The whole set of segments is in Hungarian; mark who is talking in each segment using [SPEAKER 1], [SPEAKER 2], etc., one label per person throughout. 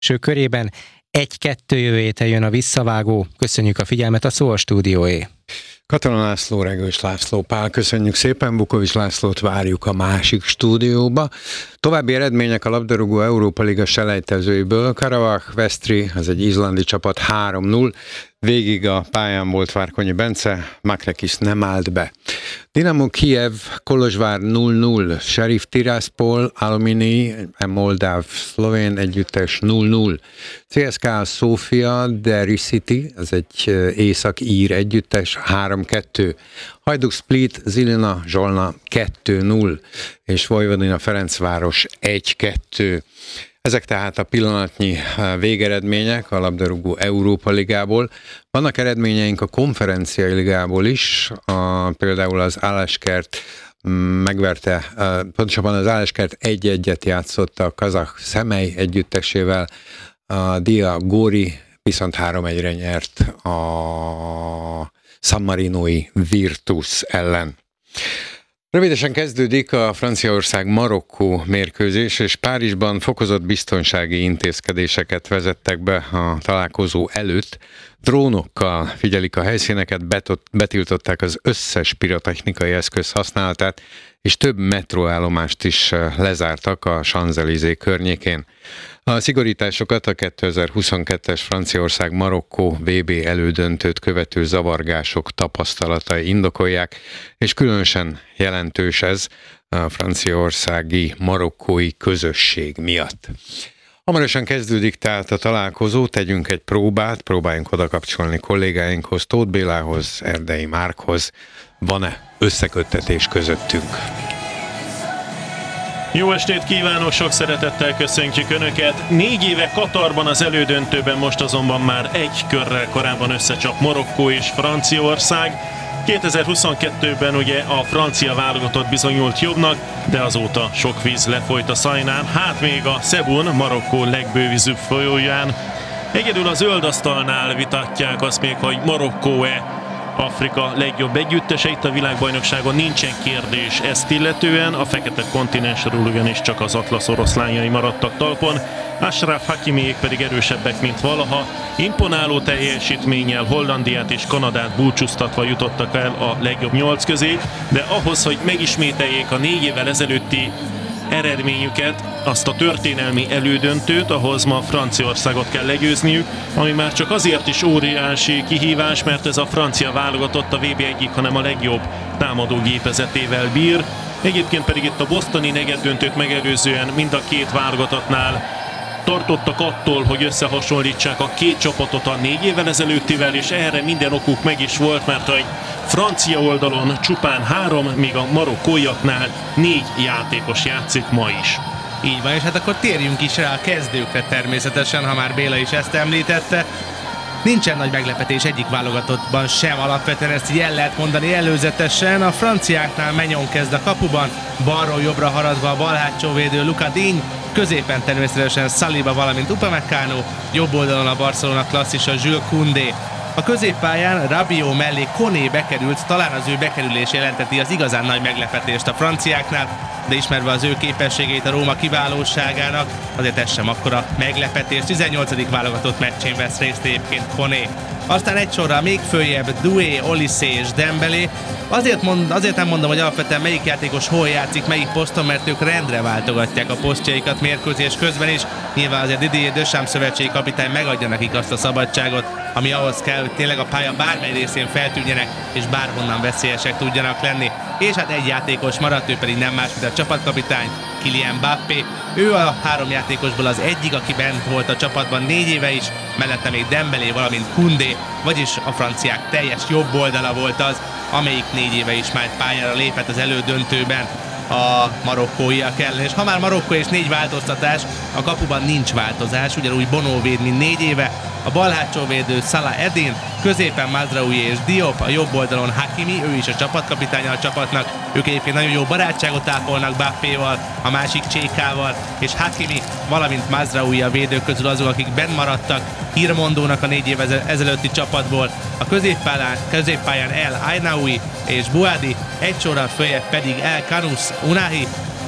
[SPEAKER 1] körében. 1-2 jövő héten jön a visszavágó. Köszönjük a figyelmet, a szó a stúdióé.
[SPEAKER 2] Katona László, Regős László Pál, köszönjük szépen, Bukovics Lászlót várjuk a másik stúdióba. További eredmények a labdarúgó Európa Liga selejtezőiből. Karabakh Veszprém, az egy izlandi csapat 3-0, végig a pályán volt Várkonyi Bence, Makrekis nem állt be. Dinamo Kijev, Kolozsvár 0-0, Sheriff Tiraspol, Alumini, moldáv-szlovén együttes 0-0. CSKA Sofia, Derry City, az egy észak-ír együttes 3-2. Hajduk Split, Zilina Zsolna 2-0, és Vojvodina Ferencváros 1-2. Ezek tehát a pillanatnyi végeredmények a labdarúgó Európa Ligából. Vannak eredményeink a konferenciai ligából is, például az Áleskert megverte, pontosabban az Áleskert 1-1-et játszott a kazah Szemely együttesével, a Dia Gori viszont 3-1-re nyert a San Marinoi Virtus ellen. Rövidesen kezdődik a Franciaország-Marokkó mérkőzés, és Párizsban fokozott biztonsági intézkedéseket vezettek be a találkozó előtt. Drónokkal figyelik a helyszíneket, betiltották az összes pirotechnikai eszköz használatát, és több metróállomást is lezártak a Champs-Élysées környékén. A szigorításokat a 2022-es Franciaország-Marokkó VB elődöntőt követő zavargások tapasztalatai indokolják, és különösen jelentős ez a franciaországi marokkói közösség miatt. Hamarosan kezdődik tehát a találkozó, tegyünk egy próbát, próbáljunk oda kapcsolni kollégáinkhoz, Tóth Bélához, Erdei Márkhoz. Van-e összeköttetés közöttünk?
[SPEAKER 3] Jó estét kívánok, sok szeretettel köszöntjük Önöket. 4 éve Katarban az elődöntőben, most azonban már egy körrel korábban összecsap Marokkó és Franciaország. 2022-ben ugye a francia válogatott bizonyult jobbnak, de azóta sok víz lefolyt a Szajnán, hát még a Sebun, Marokkó legbővízűbb folyóján. Egyedül a zöld asztalnál vitatják azt még, hogy Marokkó-e Afrika legjobb együttese. Itt a világbajnokságon nincsen kérdés ezt illetően, a fekete kontinensről ugyanis csak az Atlasz oroszlányai maradtak talpon, Achraf Hakimiék pedig erősebbek, mint valaha. Imponáló teljesítménnyel Hollandiát és Kanadát búcsúztatva jutottak el a legjobb 8 közé, de ahhoz, hogy megismételjék a 4 évvel ezelőtti eredményüket, azt a történelmi elődöntőt, ahhoz ma Franciaországot kell legyőzniük, ami már csak azért is óriási kihívás, mert ez a francia válogatott a VB egyik, hanem a legjobb támadó gépezetével bír. Egyébként pedig itt a bostoni negyeddöntőt megelőzően mind a két válogatottnál tartottak attól, hogy összehasonlítsák a két csapatot a 4 évvel ezelőttivel, és erre minden okuk meg is volt, mert a francia oldalon csupán 3, míg a marokkóiaknál 4 játékos játszik ma is.
[SPEAKER 4] Így van, és hát akkor térjünk is rá a kezdőkre természetesen, ha már Béla is ezt említette. Nincsen nagy meglepetés egyik válogatottban sem, alapvetően ezt így el lehet mondani előzetesen. A franciáknál Maignan kezd a kapuban, balról jobbra haradva a bal hátsó védő Luca Digne, középen természetesen Saliba, valamint Upamecano, jobb oldalon a Barcelona klasszisa Jules Koundé. A középpályán Rabiot mellé Koné bekerült, talán az ő bekerülés jelenteti az igazán nagy meglepetést a franciáknál, de ismerve az ő képességét a Róma kiválóságának, azért ez sem akkora meglepetés. 18. válogatott meccsén vesz részt egyébként Koné. Aztán egy sorra még följebb Doué, Olysée és Dembélé. Azért nem mondom, hogy alapvetően melyik játékos hol játszik, melyik poszton, mert ők rendre váltogatják a posztjaikat mérkőzés közben is. Nyilván azért Didier Deschamps szövetségi kapitány megadja nekik azt a szabadságot, ami ahhoz kell, hogy tényleg a pálya bármely részén feltűnjenek, és bárhonnan veszélyesek tudjanak lenni. És hát egy játékos maradt, ő pedig nem más, mint a csapatkapitány, Kylian Mbappé. Ő a 3 játékosból az egyik, aki bent volt a csapatban 4 éve is, mellette még Dembélé, valamint Koundé, vagyis a franciák teljes jobb oldala volt az, amelyik 4 éve is már pályára lépett az elődöntőben a marokkóiak ellen. És ha már Marokkó és 4 változtatás, a kapuban nincs változás, ugyanúgy Bono véd, mint 4 éve, a bal hátsó védő Salah Eddin, középen Mazraoui és Diop, a jobb oldalon Hakimi, ő is a csapatkapitánya a csapatnak, ők egyébként nagyon jó barátságot ápolnak Mbappéval, a másik Csékával, és Hakimi, valamint Mazraoui a védők közül azok, akik benn maradtak hírmondónak a 4 évvel ezelőtti csapatból, a középpályán El Ainaoui és Buadi, egy sorral följebb pedig El Kanous, Unahi,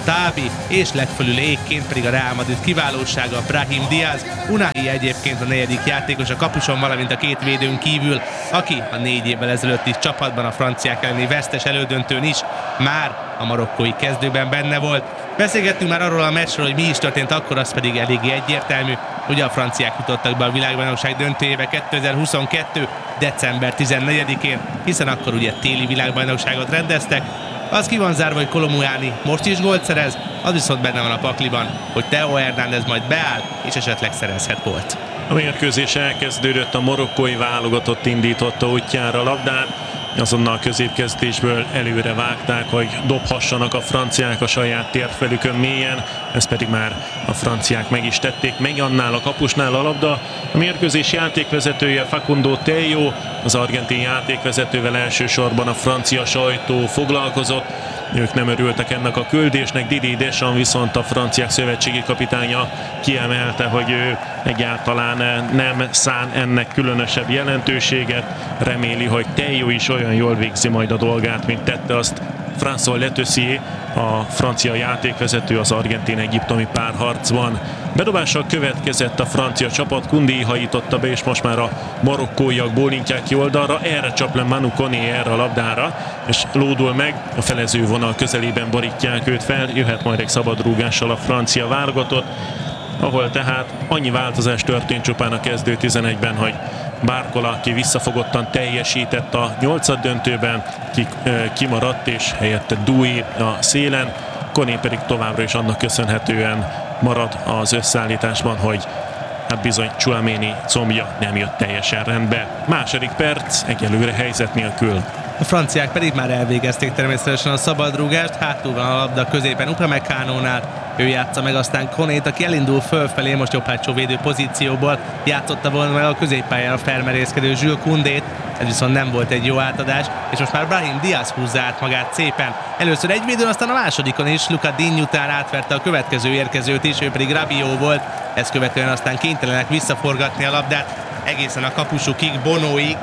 [SPEAKER 4] Tábi, és legfölül égként pedig a Real Madrid kiválósága Brahim Diaz. Unai egyébként a negyedik játékos a kapuson, valamint a két védőn kívül, aki a 4 évvel ezelőtti csapatban a franciák elleni vesztes elődöntőn is már a marokkói kezdőben benne volt. Beszélgettünk már arról a meccsről, hogy mi is történt akkor, az pedig eléggé egyértelmű. Ugye a franciák jutottak be a világbajnokság döntőjébe 2022. december 14-én, hiszen akkor ugye téli világbajnokságot rendeztek. Az ki van zárva, hogy Kolo Muani most is gólt szerez, az viszont benne van a pakliban, hogy Theo Hernández majd beáll, és esetleg szerezhet gólt.
[SPEAKER 3] A mérkőzés elkezdődött, a marokkói válogatott indította útjára a labdát, azonnal középkezdésből előre vágták, hogy dobhassanak a franciák a saját térfelükön mélyen, ezt pedig már a franciák meg is tették, meg annál a kapusnál a labda. A mérkőzés játékvezetője Facundo Tello, az argentin játékvezetővel elsősorban a francia sajtó foglalkozott, ők nem örültek ennek a küldésnek, Didier Deschamps viszont a franciák szövetségi kapitánya kiemelte, hogy ő egyáltalán nem szán ennek különösebb jelentőséget, reméli, hogy Tello is olyan jól végzi majd a dolgát, mint tette azt François Letessier, a francia játékvezető az argentin-egyiptomi párharcban. Bedobással következett a francia csapat, Koundé hajította be, és most már a marokkóiak bólintják ki oldalra, erre csap le Manu Koné erre a labdára, és lódul meg, a felező vonal közelében borítják őt fel, jöhet majd egy szabadrúgással a francia válogatott, ahol tehát annyi változás történt csupán a kezdő 11-ben, hogy Barcola, aki visszafogottan teljesített a 8. döntőben, kimaradt, és helyette Doué a szélen, Koné pedig továbbra is annak köszönhetően marad az összeállításban, hogy hát bizony Tchouaméni combja nem jött teljesen rendbe. Második perc, egyelőre helyzet nélkül.
[SPEAKER 4] A franciák pedig már elvégezték természetesen a szabadrúgást, hátul van a labda középen Upamecánónál, ő játsza meg aztán Konét, aki elindul fölfelé, most jobb hátsó védő pozícióból játszotta volna meg a középpályára felmerészkedő Jules Koundét, ez viszont nem volt egy jó átadás, és most már Brahim Diaz húzza át magát szépen. Először egy védőn, aztán a másodikon is Luca Digne után átverte a következő érkezőt is, ő pedig Rabiot volt, ezt követően aztán kénytelenek visszaforgatni a labdát egészen a kapusukig, Bonoig,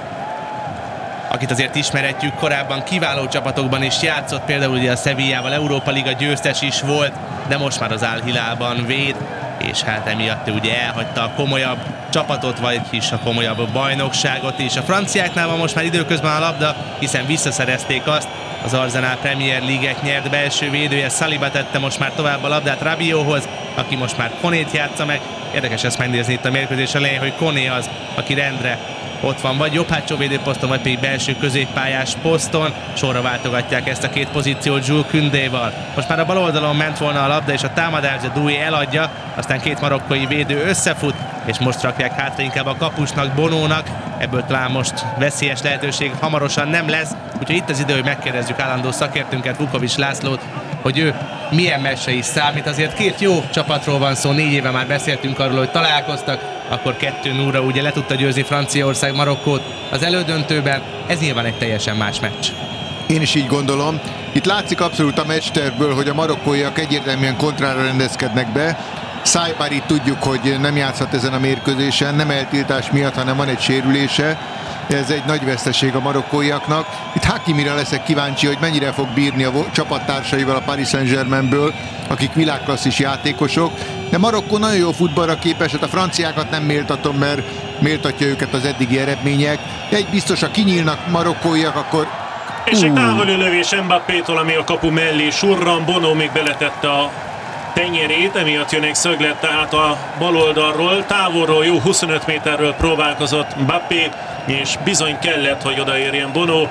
[SPEAKER 4] akit azért ismeretjük, korábban kiváló csapatokban is játszott, például ugye a Sevillával Európa Liga győztes is volt, de most már az Al Hilálban véd, és hát emiatt ő ugye elhagyta a komolyabb csapatot, vagyis a komolyabb bajnokságot is. A franciáknál van most már időközben a labda, hiszen visszaszerezték azt, az Arsenal Premier League-et nyert belső védője, Saliba tette most már tovább a labdát Rabiothoz, aki most már Konét játsza meg. Érdekes ezt megnézni itt a mérkőzés elején, hogy Koné az, aki rendre ott van, vagy jobb hátsó védőposzton, vagy pedig belső középpályás poszton. Sorra váltogatják ezt a két pozíciót Jules Koundéval. Most már a bal oldalon ment volna a labda, és a támadás, de Doué eladja, aztán két marokkói védő összefut, és most rakják hátra inkább a kapusnak, Bonónak. Ebből talán most veszélyes lehetőség hamarosan nem lesz, úgyhogy itt az idő, hogy megkérdezzük állandó szakértőnket, Vukovics Lászlót, hogy ő milyen meccsre is számít. Azért két jó csapatról van szó, 4 éve már beszéltünk arról, hogy találkoztak, akkor 2-0-ra ugye le tudta győzni Franciaország Marokkót az elődöntőben. Ez nyilván egy teljesen más meccs.
[SPEAKER 5] Én is így gondolom. Itt látszik abszolút a meccstervből, hogy a marokkóiak egyértelműen kontrára rendezkednek be. Saibari tudjuk, hogy nem játszhat ezen a mérkőzésen, nem eltiltás miatt, hanem van egy sérülése. Ez egy nagy veszteség a marokkóiaknak. Itt Hakimira leszek kíváncsi, hogy mennyire fog bírni a csapattársaival a Paris Saint-Germainből, akik világklasszis játékosok. De Marokkó nagyon jó futballra képes, hát a franciákat nem méltatom, mert méltatja őket az eddigi eredmények. Egy biztos, ha kinyílnak marokkóiak, akkor...
[SPEAKER 3] És egy távoli lövés Mbappétól, ami a kapu mellé surran, Bono még beletette a tenyerét, emiatt jön egy szöglet, tehát a bal oldalról, távolról, jó 25 méterről próbálkozott Mbappé, és bizony kellett, hogy odaérjen Bono.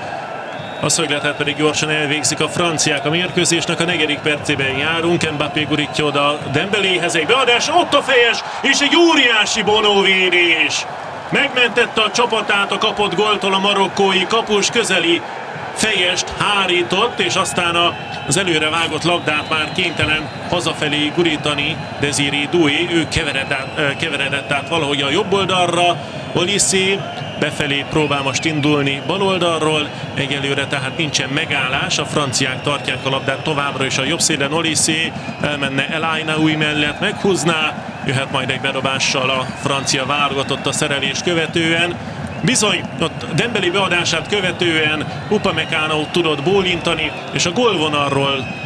[SPEAKER 3] A szögletet pedig gyorsan elvégzik a franciák. A mérkőzésnek a 4. percében járunk, Mbappé gurítja oda Dembeléhez, egy beadás, ott a fejes, és egy óriási Bono védés. Megmentette a csapatát a kapott góltól a marokkói kapus, közeli fejest hárított, és aztán az előre vágott labdát már kénytelen hazafelé gurítani Désiré Doué, ő keveredett át valahogy a jobb oldalra, Olysée befelé próbál most indulni bal oldalról, egyelőre tehát nincsen megállás, a franciák tartják a labdát továbbra is a jobb szélen, Olysée elmenne El Ainaoui mellett, meghúzná, jöhet majd egy bedobással a francia válogatott a szerelés követően. Bizony, ott Dembélé beadását követően Upamecano tudott bólintani, és a gólvonalról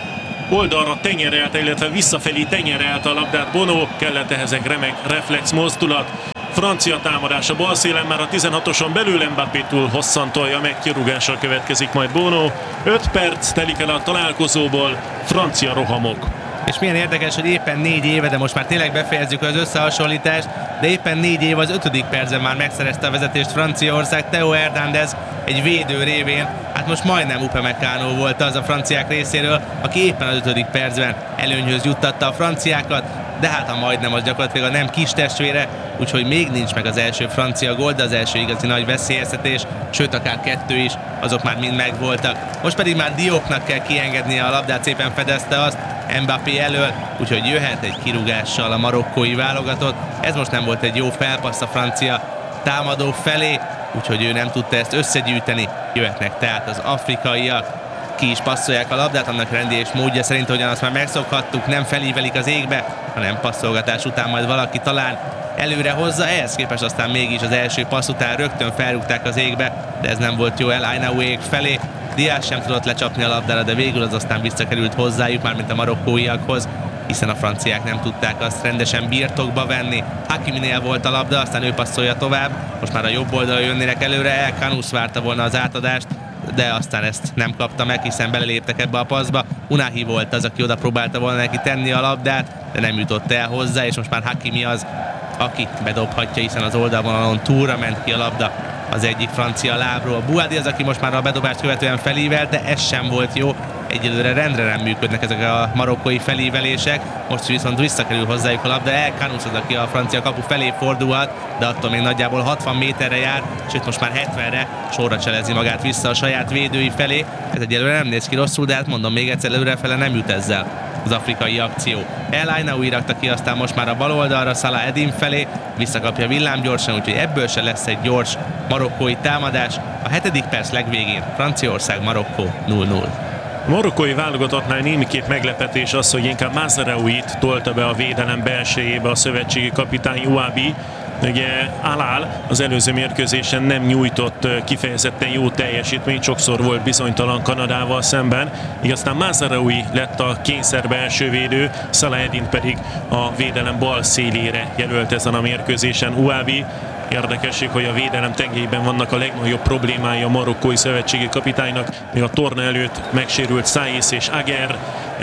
[SPEAKER 3] oldalra tenyerelte, illetve visszafelé tenyerelte a labdát Bono, kellett ehhez egy remek reflex mozdulat. Francia támadás a bal szélen, már a 16-oson belül Mbappé túl hosszan tolja meg, kirúgással következik majd Bono. 5 perc telik el a találkozóból, francia rohamok.
[SPEAKER 4] És milyen érdekes, hogy éppen 4 éve, de most már tényleg befejezzük az összehasonlítást, de éppen 4 év az 5. percben már megszerezte a vezetést Franciaország. Theo Hernández egy védő révén, hát most majdnem Upamecano volt az a franciák részéről, aki éppen az 5. percben előnyhöz juttatta a franciákat, de hát a majdnem az gyakorlatilag a nem kis testvére, úgyhogy még nincs meg az első francia gól, de az első igazi nagy veszélyeztetés, sőt akár 2 is, azok már mind megvoltak. Most pedig már Diopnak kell kiengednie a labdát, szépen fedezte azt Mbappé elől, úgyhogy jöhet egy kirúgással a marokkói válogatott. Ez most nem volt egy jó felpassz a francia támadó felé, úgyhogy ő nem tudta ezt összegyűjteni. Jöhetnek tehát az afrikaiak, ki is passzolják a labdát, annak rendi és módja szerint, ahogyan azt már megszokhattuk, nem felívelik az égbe, hanem passzolgatás után majd valaki talán előre hozza. Ehhez képest aztán mégis az első passz után rögtön felrúgták az égbe, de ez nem volt jó El Ainaouiék felé. Diaz sem tudott lecsapni a labdára, de végül az aztán visszakerült hozzájuk, mármint a marokkóiakhoz, hiszen a franciák nem tudták azt rendesen birtokba venni. Hakiminél volt a labda, aztán ő passzolja tovább, most már a jobb oldalra jönnének előre, El Khanous várta volna az átadást, de aztán ezt nem kapta meg, hiszen beleléptek ebbe a passzba. Unahi volt az, aki oda próbálta volna neki tenni a labdát, de nem jutott el hozzá, és most már Hakimi az, aki bedobhatja, hiszen az oldalvonalon túlra ment ki a labda az egyik francia lábról. Bouhaddi az, aki most már a bedobást követően felível, de ez sem volt jó. Egyelőre rendre nem működnek ezek a marokkói felívelések, most viszont visszakerül hozzájuk a labda. El Khanous az, aki a francia kapu felé fordulhat, de attól még nagyjából 60 méterre jár, sőt most már 70-re sorra cselezi magát vissza a saját védői felé. Ez egyelőre nem néz ki rosszul, de hát mondom még egyszer, előrefele nem jut ezzel az afrikai akció. El Ainaoui rakta ki aztán most már a bal oldalra Salah Eddin felé, visszakapja villámgyorsan, úgyhogy ebből se lesz egy gyors marokkói támadás. A 7. perc legvégén Franciaország-Marokkó 0-0.
[SPEAKER 3] A marokkói válogatottnál némiképp meglepetés az, hogy inkább Mazraouit tolta be a védelem belsejébe a szövetségi kapitány Ouabi. Ugye Alal az előző mérkőzésen nem nyújtott kifejezetten jó teljesítményt, sokszor volt bizonytalan Kanadával szemben, így aztán Mazraoui lett a kényszer belső védő, Salah Eddin pedig a védelem bal szélére jelölt ezen a mérkőzésen Ouabi. Érdekesség, hogy a védelem tengelyben vannak a legnagyobb problémái a marokkói szövetségi kapitánynak. Még a torna előtt megsérült Saïs és Aguer,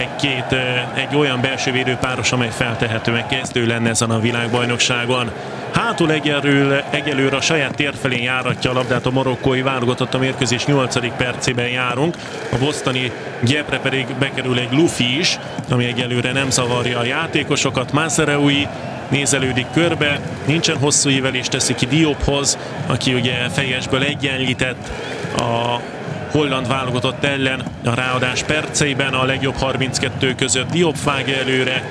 [SPEAKER 3] egy olyan belső védőpáros, amely feltehetően kezdő lenne ezen a világbajnokságon. Hátul egyelőre a saját tér felé járatja a labdát a marokkói válogatott, a mérkőzés 8. percében járunk. A bostoni gyepre pedig bekerül egy lufi is, ami egyelőre nem zavarja a játékosokat. Mazraoui nézelődik körbe, nincsen hosszú ívelés, teszi ki Diophoz, aki ugye fejesből egyenlített a holland válogatott ellen a ráadás perceiben, a legjobb 32 között Diop vág előre,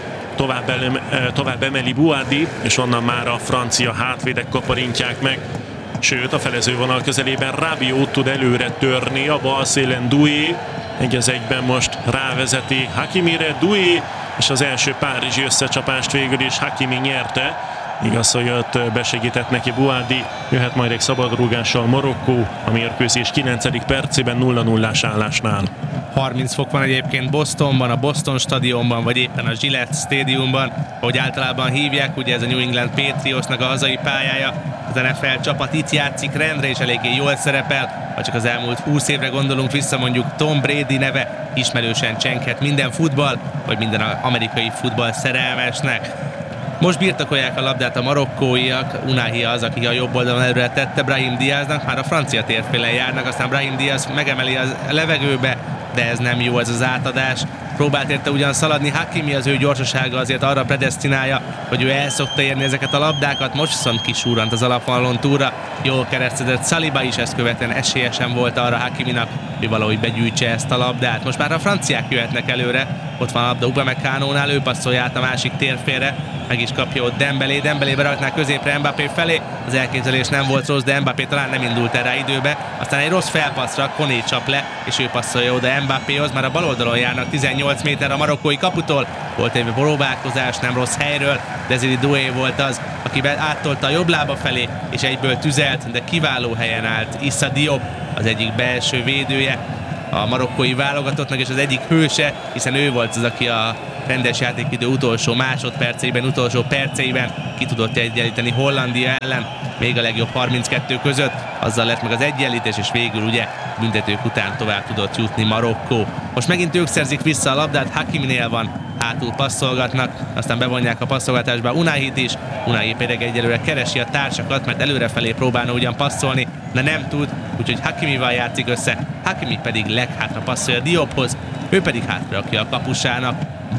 [SPEAKER 3] tovább emeli Bouhaddi, és onnan már a francia hátvédek kaparintják meg. Sőt, a felezővonal közelében Rabiot tud előre törni, a bal szélen Doué, 1-1-ben most rávezeti Hakimire, Doué, és az első párizsi összecsapást végül is Hakimi nyerte. Igaz, hogy ott besegített neki Bouhaddi, jöhet majd egy szabadrúgással Marokkó a mérkőzés 9. percében 0-0-ás állásnál.
[SPEAKER 4] 30 fok van egyébként Bostonban, a Boston stadionban, vagy éppen a Gillette stadiumban, ahogy általában hívják, ugye ez a New England Patriotsnak a hazai pályája. Az NFL csapat itt játszik rendre, és eléggé jól szerepel. Ha csak az elmúlt 20 évre gondolunk vissza, mondjuk Tom Brady neve ismerősen csenghet minden futball, vagy minden amerikai futball szerelmesnek. Most birtokolják a labdát a marokkóiak, Unahi az, aki a jobb oldalon előre tette Brahim Diaznak, már a francia térfélen járnak, aztán Brahim Diaz megemeli a levegőbe, de ez nem jó ez az átadás. Próbált érte ugyan szaladni, Hakimi az ő gyorsasága azért arra predesztinálja, hogy ő el szokta érni ezeket a labdákat, most viszont kisúrant az alapvonalon túlra, jól keresztezett Saliba is, ezt követően esélyesen volt arra Hakiminak, hogy valahogy begyűjtse ezt a labdát. Most már a franciák jöhetnek előre, ott van a labda Upamecanónál, ő passzolja át a másik térfélre, meg is kapja ott Dembelébe rakná középre Mbappé felé, az elképzelés nem volt rossz, de Mbappé talán nem indult erre időbe, aztán egy rossz felpasszra Koné csap le, és ő passzolja oda Mbappéhoz, már a bal oldalon járnak 18 méter a marokkói kaputól, volt egy próbálkozás, nem rossz helyről, Desiré Doué volt az, aki áttolta a jobb lába felé, és egyből tüzelt, de kiváló helyen állt Issa Diop, az egyik belső védője. a marokkói válogatottnak, és az egyik hőse, hiszen ő volt az, aki a rendes játékidő utolsó másodperceiben, utolsó perceiben ki tudott egyenlíteni Hollandia ellen, még a legjobb 32 között, azzal lett meg az egyenlítés, és végül ugye büntetők után tovább tudott jutni Marokkó. Most megint ők szerzik vissza a labdát, Hakiminél van, hátul passzolgatnak, aztán bevonják a passzolgatásba Unahit is, Unahi pedig egyelőre keresi a társakat, mert előrefelé próbálna ugyan passzolni, de nem tud, úgyhogy Hakimival játszik össze, Hakimi pedig leghátra passzolja Diophoz, ő pedig hátrarakja a kapusának,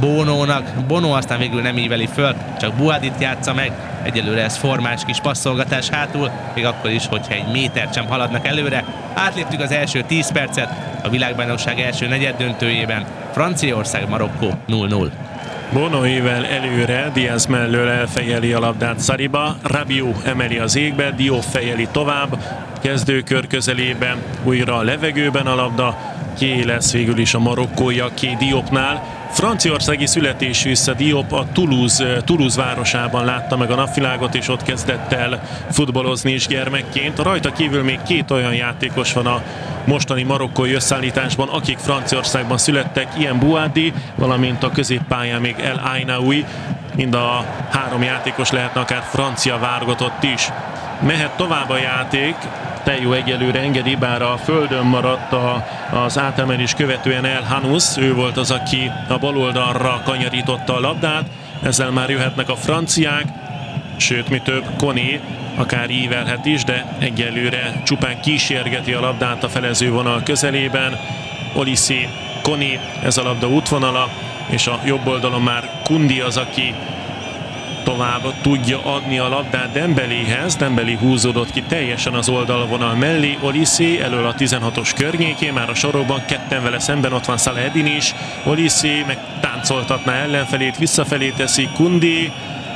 [SPEAKER 4] Bono aztán végül nem íveli föl, csak Buadit játsza meg, egyelőre ez formás kis passzolgatás hátul, még akkor is, hogyha egy métert sem haladnak előre. Átléptük az első 10 percet a világbajnokság első negyeddöntőjében, Franciaország-Marokkó 0-0.
[SPEAKER 3] Bono ével előre, Diaz mellől elfejeli a labdát Saliba, Rabiot emeli az égbe, Diop fejeli tovább, kezdőkör közelében, újra a levegőben a labda, Ké lesz végül is a marokkóiaké Diopnál. Franciaországi születésű Diop a Toulouse városában látta meg a napvilágot, és ott kezdett el futballozni is gyermekként. Rajta kívül még 2 olyan játékos van a mostani marokkói összeállításban, akik Franciaországban születtek, ilyen Bouadi, valamint a középpályán még El Ainaoui. Mind a 3 játékos lehetne akár francia válogatott is. Mehet tovább a játék, Tello egyelőre engedi, bár a földön maradt az átemelés követően El Hanous, ő volt az, aki a bal oldalra kanyarította a labdát, ezzel már jöhetnek a franciák, sőt, mi több, Koné akár ívelhet is, de egyelőre csupán kísérgeti a labdát a felezővonal közelében. Olysée, Koné, ez a labda útvonala, és a jobb oldalon már Kundi az, aki tovább tudja adni a labdát Dembeléhez. Dembélé húzódott ki teljesen az oldalvonal mellé, Olysée elől a 16-os környékén, már a sorokban, ketten vele szemben, ott van Salah-Eddin is, Olysée meg táncoltatná ellenfelét, visszafelé teszi Kundi,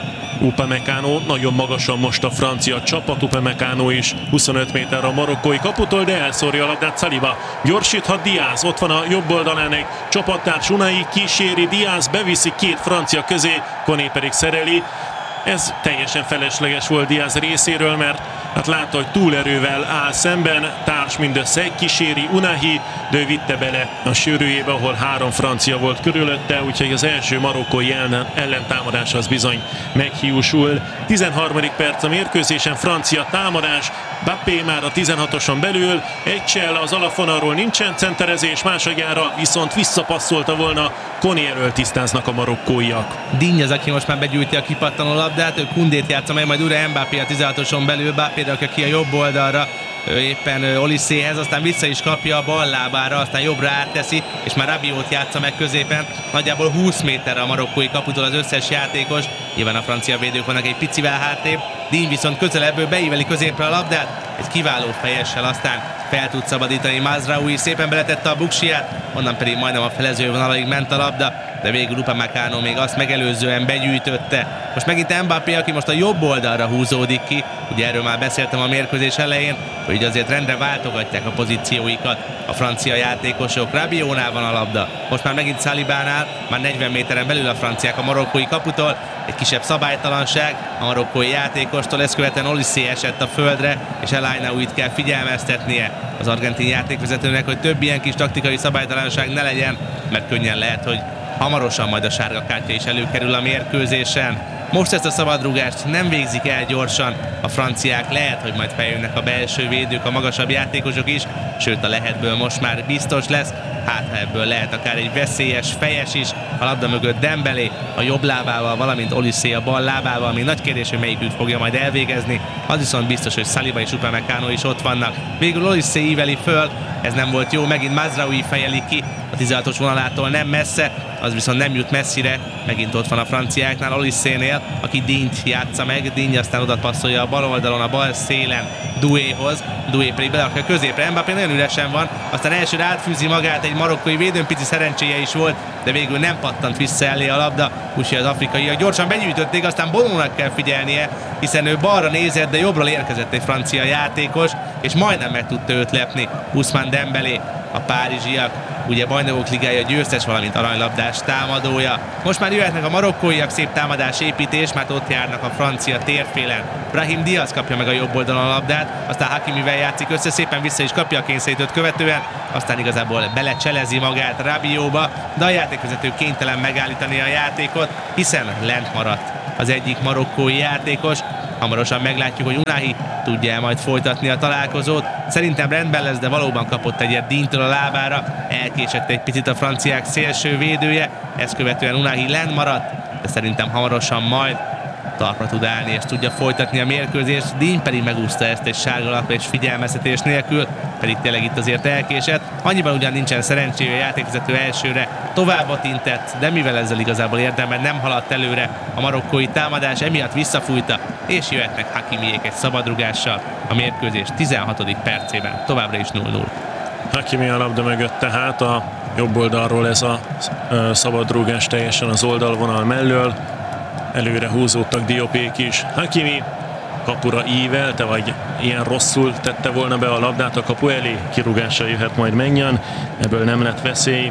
[SPEAKER 3] Upamecano, nagyon magasan most a francia csapat, Upamecano is 25 méterre a marokkói kaputól, de elszórja a labdát Saliba, gyorsíthat Diaz, ott van a jobb oldalán egy csapattárs, Unai kíséri, Diaz beviszi 2 francia közé, Koné pedig szereli. Ez teljesen felesleges volt Diaz részéről, mert hát látta, hogy túlerővel áll szemben, társ mindössze egy kíséri, Unahi, de ő vitte bele a sűrűjébe, ahol 3 francia volt körülötte, úgyhogy az első marokkói ellentámadás az bizony meghiúsul. 13. perc a mérkőzésen, francia támadás, Mbappé már a 16-oson belül, egy csel az alapvonalról, nincsen centerezés, másodjára viszont visszapasszolta volna, Koné elől tisztáznak a marokkóiak.
[SPEAKER 4] Digne az, aki most már begyűjti a kipattanó labdát, ő Kundét játsza meg, majd újra Mbappé a 16-oson belül, Mbappé rakja ki a jobb oldalra, ő éppen Olyséehez, aztán vissza is kapja a bal lábára, aztán jobbra átteszi, és már Rabiot játsza meg középen, nagyjából 20 méterre a marokkói kaputól az összes játékos, nyilván a francia védők vannak egy picivel hátrébb, Digne viszont közelebből beíveli középre a labdát, egy kiváló fejessel aztán fel tud szabadítani Mazraoui, szépen beletette a buksiját, onnan pedig majdnem a felezővonalig ment a labda, de végül Upamecano még azt megelőzően begyűjtötte. Most megint Mbappé, aki most a jobb oldalra húzódik ki, ugye erről már beszéltem a mérkőzés elején, hogy azért rendre váltogatják a pozícióikat a francia játékosok. Rabiotnál van a labda, most már megint Salibánál, már 40 méteren belül a franciák a marokkói kaputól, egy kisebb szabálytalanság a marokkói játékostól, ezt követően Olysée esett a földre, és El Ainauit kell figyelmeztetnie az argentin játékvezetőnek, hogy több ilyen kis taktikai szabálytalanság ne legyen, mert könnyen lehet, hogy hamarosan majd a sárga kártya is előkerül a mérkőzésen. Most ezt a szabadrúgást nem végzik el gyorsan a franciák, lehet, hogy majd feljönnek a belső védők, a magasabb játékosok is, sőt a lehetből most már biztos lesz, hát ha ebből lehet akár egy veszélyes fejes is, a labda mögött Dembélé a jobb lábával, valamint Olysée a bal lábával, még nagy kérdés, hogy melyikük fogja majd elvégezni, az viszont biztos, hogy Saliba és Upamecano is ott vannak. Végül Olysée íveli föl, ez nem volt jó, megint Mazraoui fejeli ki a 16-os vonalától nem messze, az viszont nem jut messzire, megint ott van a franciáknál Olysénél, aki Dignyt játsza meg, Digne aztán oda passzolja a bal oldalon, a bal szélen Douéhoz, Doué pedig belerakja középre, Mbappé nagyon üresen van, aztán elsőre átfűzi magát egy marokkói védőn, pici szerencséje is volt, de végül nem pattant vissza elé a labda, úgyhogy az afrikaiak gyorsan begyűjtötték, aztán Bonónak kell figyelnie, hiszen ő balra nézett, de jobbra érkezett egy francia játékos, és majdnem meg tudta őt lepni Ousmane Dembélé, a párizsiak ugye Bajnokok Ligája győztes, valamint aranylabdás támadója. Most már jöhetnek a marokkóiak, szép támadás építés, mert ott járnak a francia térfélen. Brahim Diaz kapja meg a jobb oldalon a labdát, aztán Hakimivel játszik össze, szépen vissza is kapja a kényszerítőt követően, aztán igazából belecselezi magát Rabióba, de a játékvezető kénytelen megállítani a játékot, hiszen lent maradt az egyik marokkói játékos. Hamarosan meglátjuk, hogy Unahi tudja majd folytatni a találkozót. Szerintem rendben lesz, de valóban kapott egyet Dínytől a lábára. Elkésett egy picit a franciák szélső védője, ezt követően Unahi lent maradt, de szerintem hamarosan majd talpra tud állni és tudja folytatni a mérkőzést. Díny pedig megúszta ezt egy sárgalap és figyelmeztetés nélkül, pedig tényleg itt azért elkésett. Annyiban ugyan nincsen szerencséje, a játékvezető elsőre továbbat intett, de mivel ezzel igazából érdemben nem haladt előre a marokkói támadás, emiatt visszafújta, és jöhetnek Hakimiék egy szabadrugással a mérkőzés 16. percében. Továbbra is 0-0.
[SPEAKER 3] Hakimi a labda mögött, tehát a jobb oldalról ez a szabadrúgás teljesen az oldalvonal mellől. Előre húzódtak Diopék is. Hakimi kapura ívelte, vagy ilyen rosszul tette volna be a labdát a kapu elé. Kirúgással jöhet majd Maignan, ebből nem lett veszély.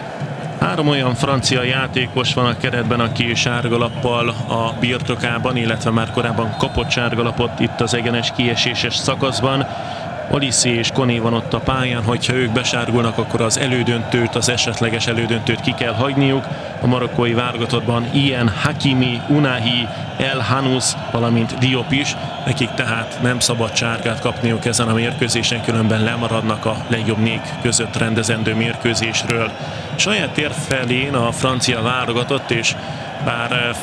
[SPEAKER 3] 3 olyan francia játékos van a keretben, aki sárgalappal a birtokában, illetve már korábban kapott sárgalapot itt az egyenes kieséses szakaszban. Olise és Koné van ott a pályán, hogyha ők besárgulnak, akkor az elődöntőt, az esetleges elődöntőt ki kell hagyniuk. A marokkói válogatottban ilyen Hakimi, Unahi, El Hanous, valamint Diop is, nekik tehát nem szabad sárgát kapniuk ezen a mérkőzésen, különben lemaradnak a legjobb 4 között rendezendő mérkőzésről. Saját tér felén a francia válogatott, és bár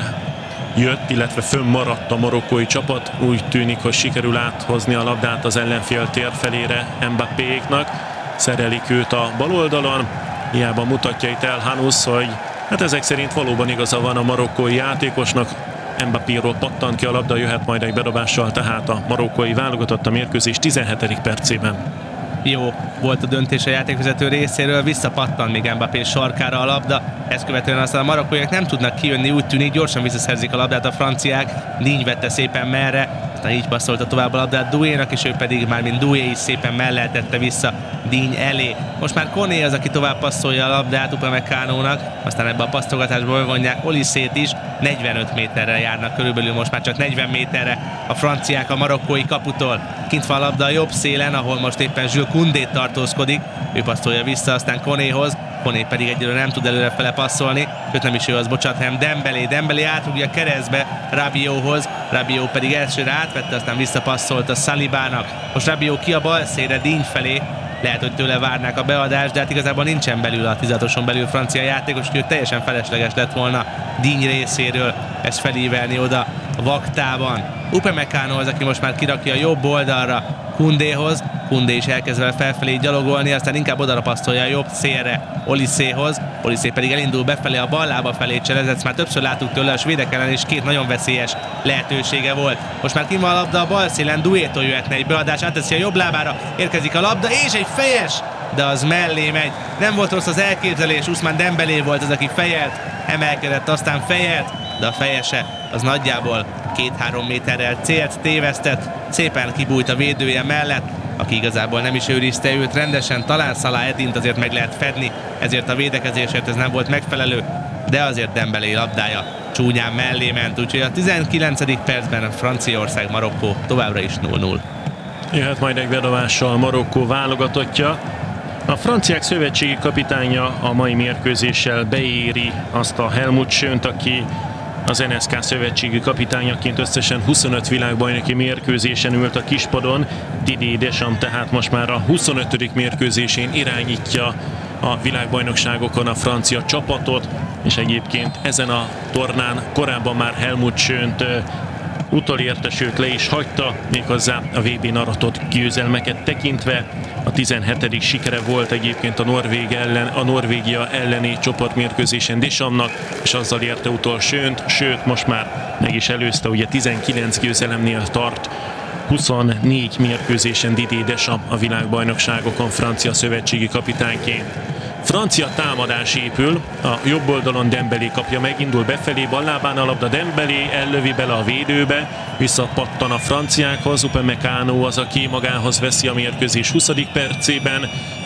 [SPEAKER 3] jött, illetve fönnmaradt a marokkói csapat. Úgy tűnik, hogy sikerül áthozni a labdát az ellenfél tér felére Mbappééknak. Szerelik őt a bal oldalon. Hiába mutatja itt El Hanous, hogy hát ezek szerint valóban igaza van a marokkói játékosnak. Mbappéról pattan ki a labda, jöhet majd egy bedobással, tehát a marokkói válogatott a mérkőzés 17. percében.
[SPEAKER 4] Jó volt a döntés a játékvezető részéről, visszapattan még Mbappé sarkára a labda, ezt követően aztán a marokkóiak nem tudnak kijönni, úgy tűnik, gyorsan visszaszerzik a labdát a franciák, Díny vette szépen merre, aztán így passzolta tovább a labdát Douénak, és ő pedig már mint Doué is szépen mellé tette vissza Díny elé. Most már Koné az, aki tovább passzolja a labdát Upamecánónak, aztán ebbe a passzolgatásba bevonják Olisét is, 45 méterre járnak körülbelül, most már csak 40 méterre a franciák a marokkói kaputól. Kint van a labda a jobb szélen, ahol most éppen Jules Koundé tartózkodik, ő passzolja vissza aztán Konéhoz, Koné pedig egyelőre nem tud előrefele passzolni, sőt nem is ő az, bocsánat, hanem Dembélé átrúgja keresztbe Rabióhoz, Rabió pedig elsőre átvette, aztán visszapasszolta Salibának. Most Rabió ki a bal szélre Díny felé, lehet, hogy tőle várnák a beadást, de hát igazából nincsen belül a 16-oson belül francia játékos, úgyhogy teljesen felesleges lett volna Díny részéről ezt felívelni oda a vaktában. Upamecano az, aki most már kirakja a jobb oldalra Koundéhoz, Koundé is elkezd vele felfelé gyalogolni, aztán inkább oda passzolja a jobb szélre Oliséhoz, Olise pedig elindul befelé, a bal lába felé cselezett, már többször láttuk tőle a svédek ellen, és 2 nagyon veszélyes lehetősége volt. Most már kint van a labda a bal szélen, Douétól jöhetne egy beadás, átteszi a jobb lábára, érkezik a labda, és egy fejes, de az mellé megy. Nem volt rossz az elképzelés, Ousmane Dembélé volt az, aki fejelt, emelkedett, aztán fejelt, de a fejese az nagyjából 2-3 méterrel célt tévesztett, szépen kibújt a védője mellett, aki igazából nem is őrizte őt rendesen, talán Salah Edint azért meg lehet fedni, ezért a védekezésért ez nem volt megfelelő, de azért Dembélé labdája csúnyán mellé ment, úgyhogy a 19. percben Franciaország Marokkó továbbra is 0-0.
[SPEAKER 3] Jöhet majd egy bedobással Marokkó válogatottja. A franciák szövetségi kapitánya a mai mérkőzéssel beéri azt a Helmut Schönt, aki az NSK szövetségi kapitányaként összesen 25 világbajnoki mérkőzésen ült a kispadon. Didier Deschamps tehát most már a 25. mérkőzésén irányítja a világbajnokságokon a francia csapatot, és egyébként ezen a tornán korábban már Helmut Schönt utolérte, sőt le is hagyta, méghozzá a VB-n aratott győzelmeket tekintve. A 17. sikere volt egyébként a Norvégia elleni csoportmérkőzésen Deschampsnak, és azzal érte utol Schönt, sőt most már meg is előzte, ugye 19 győzelemnél tart, 24 mérkőzésen Didier Deschamps a világbajnokságokon francia szövetségi kapitányként. Francia támadás épül, a jobb oldalon Dembélé kapja meg, indul befelé, ballábán a labda, Dembélé ellövi bele a védőbe, visszapattan a franciákhoz, Upamecano az, aki magához veszi a mérkőzés 20. percében,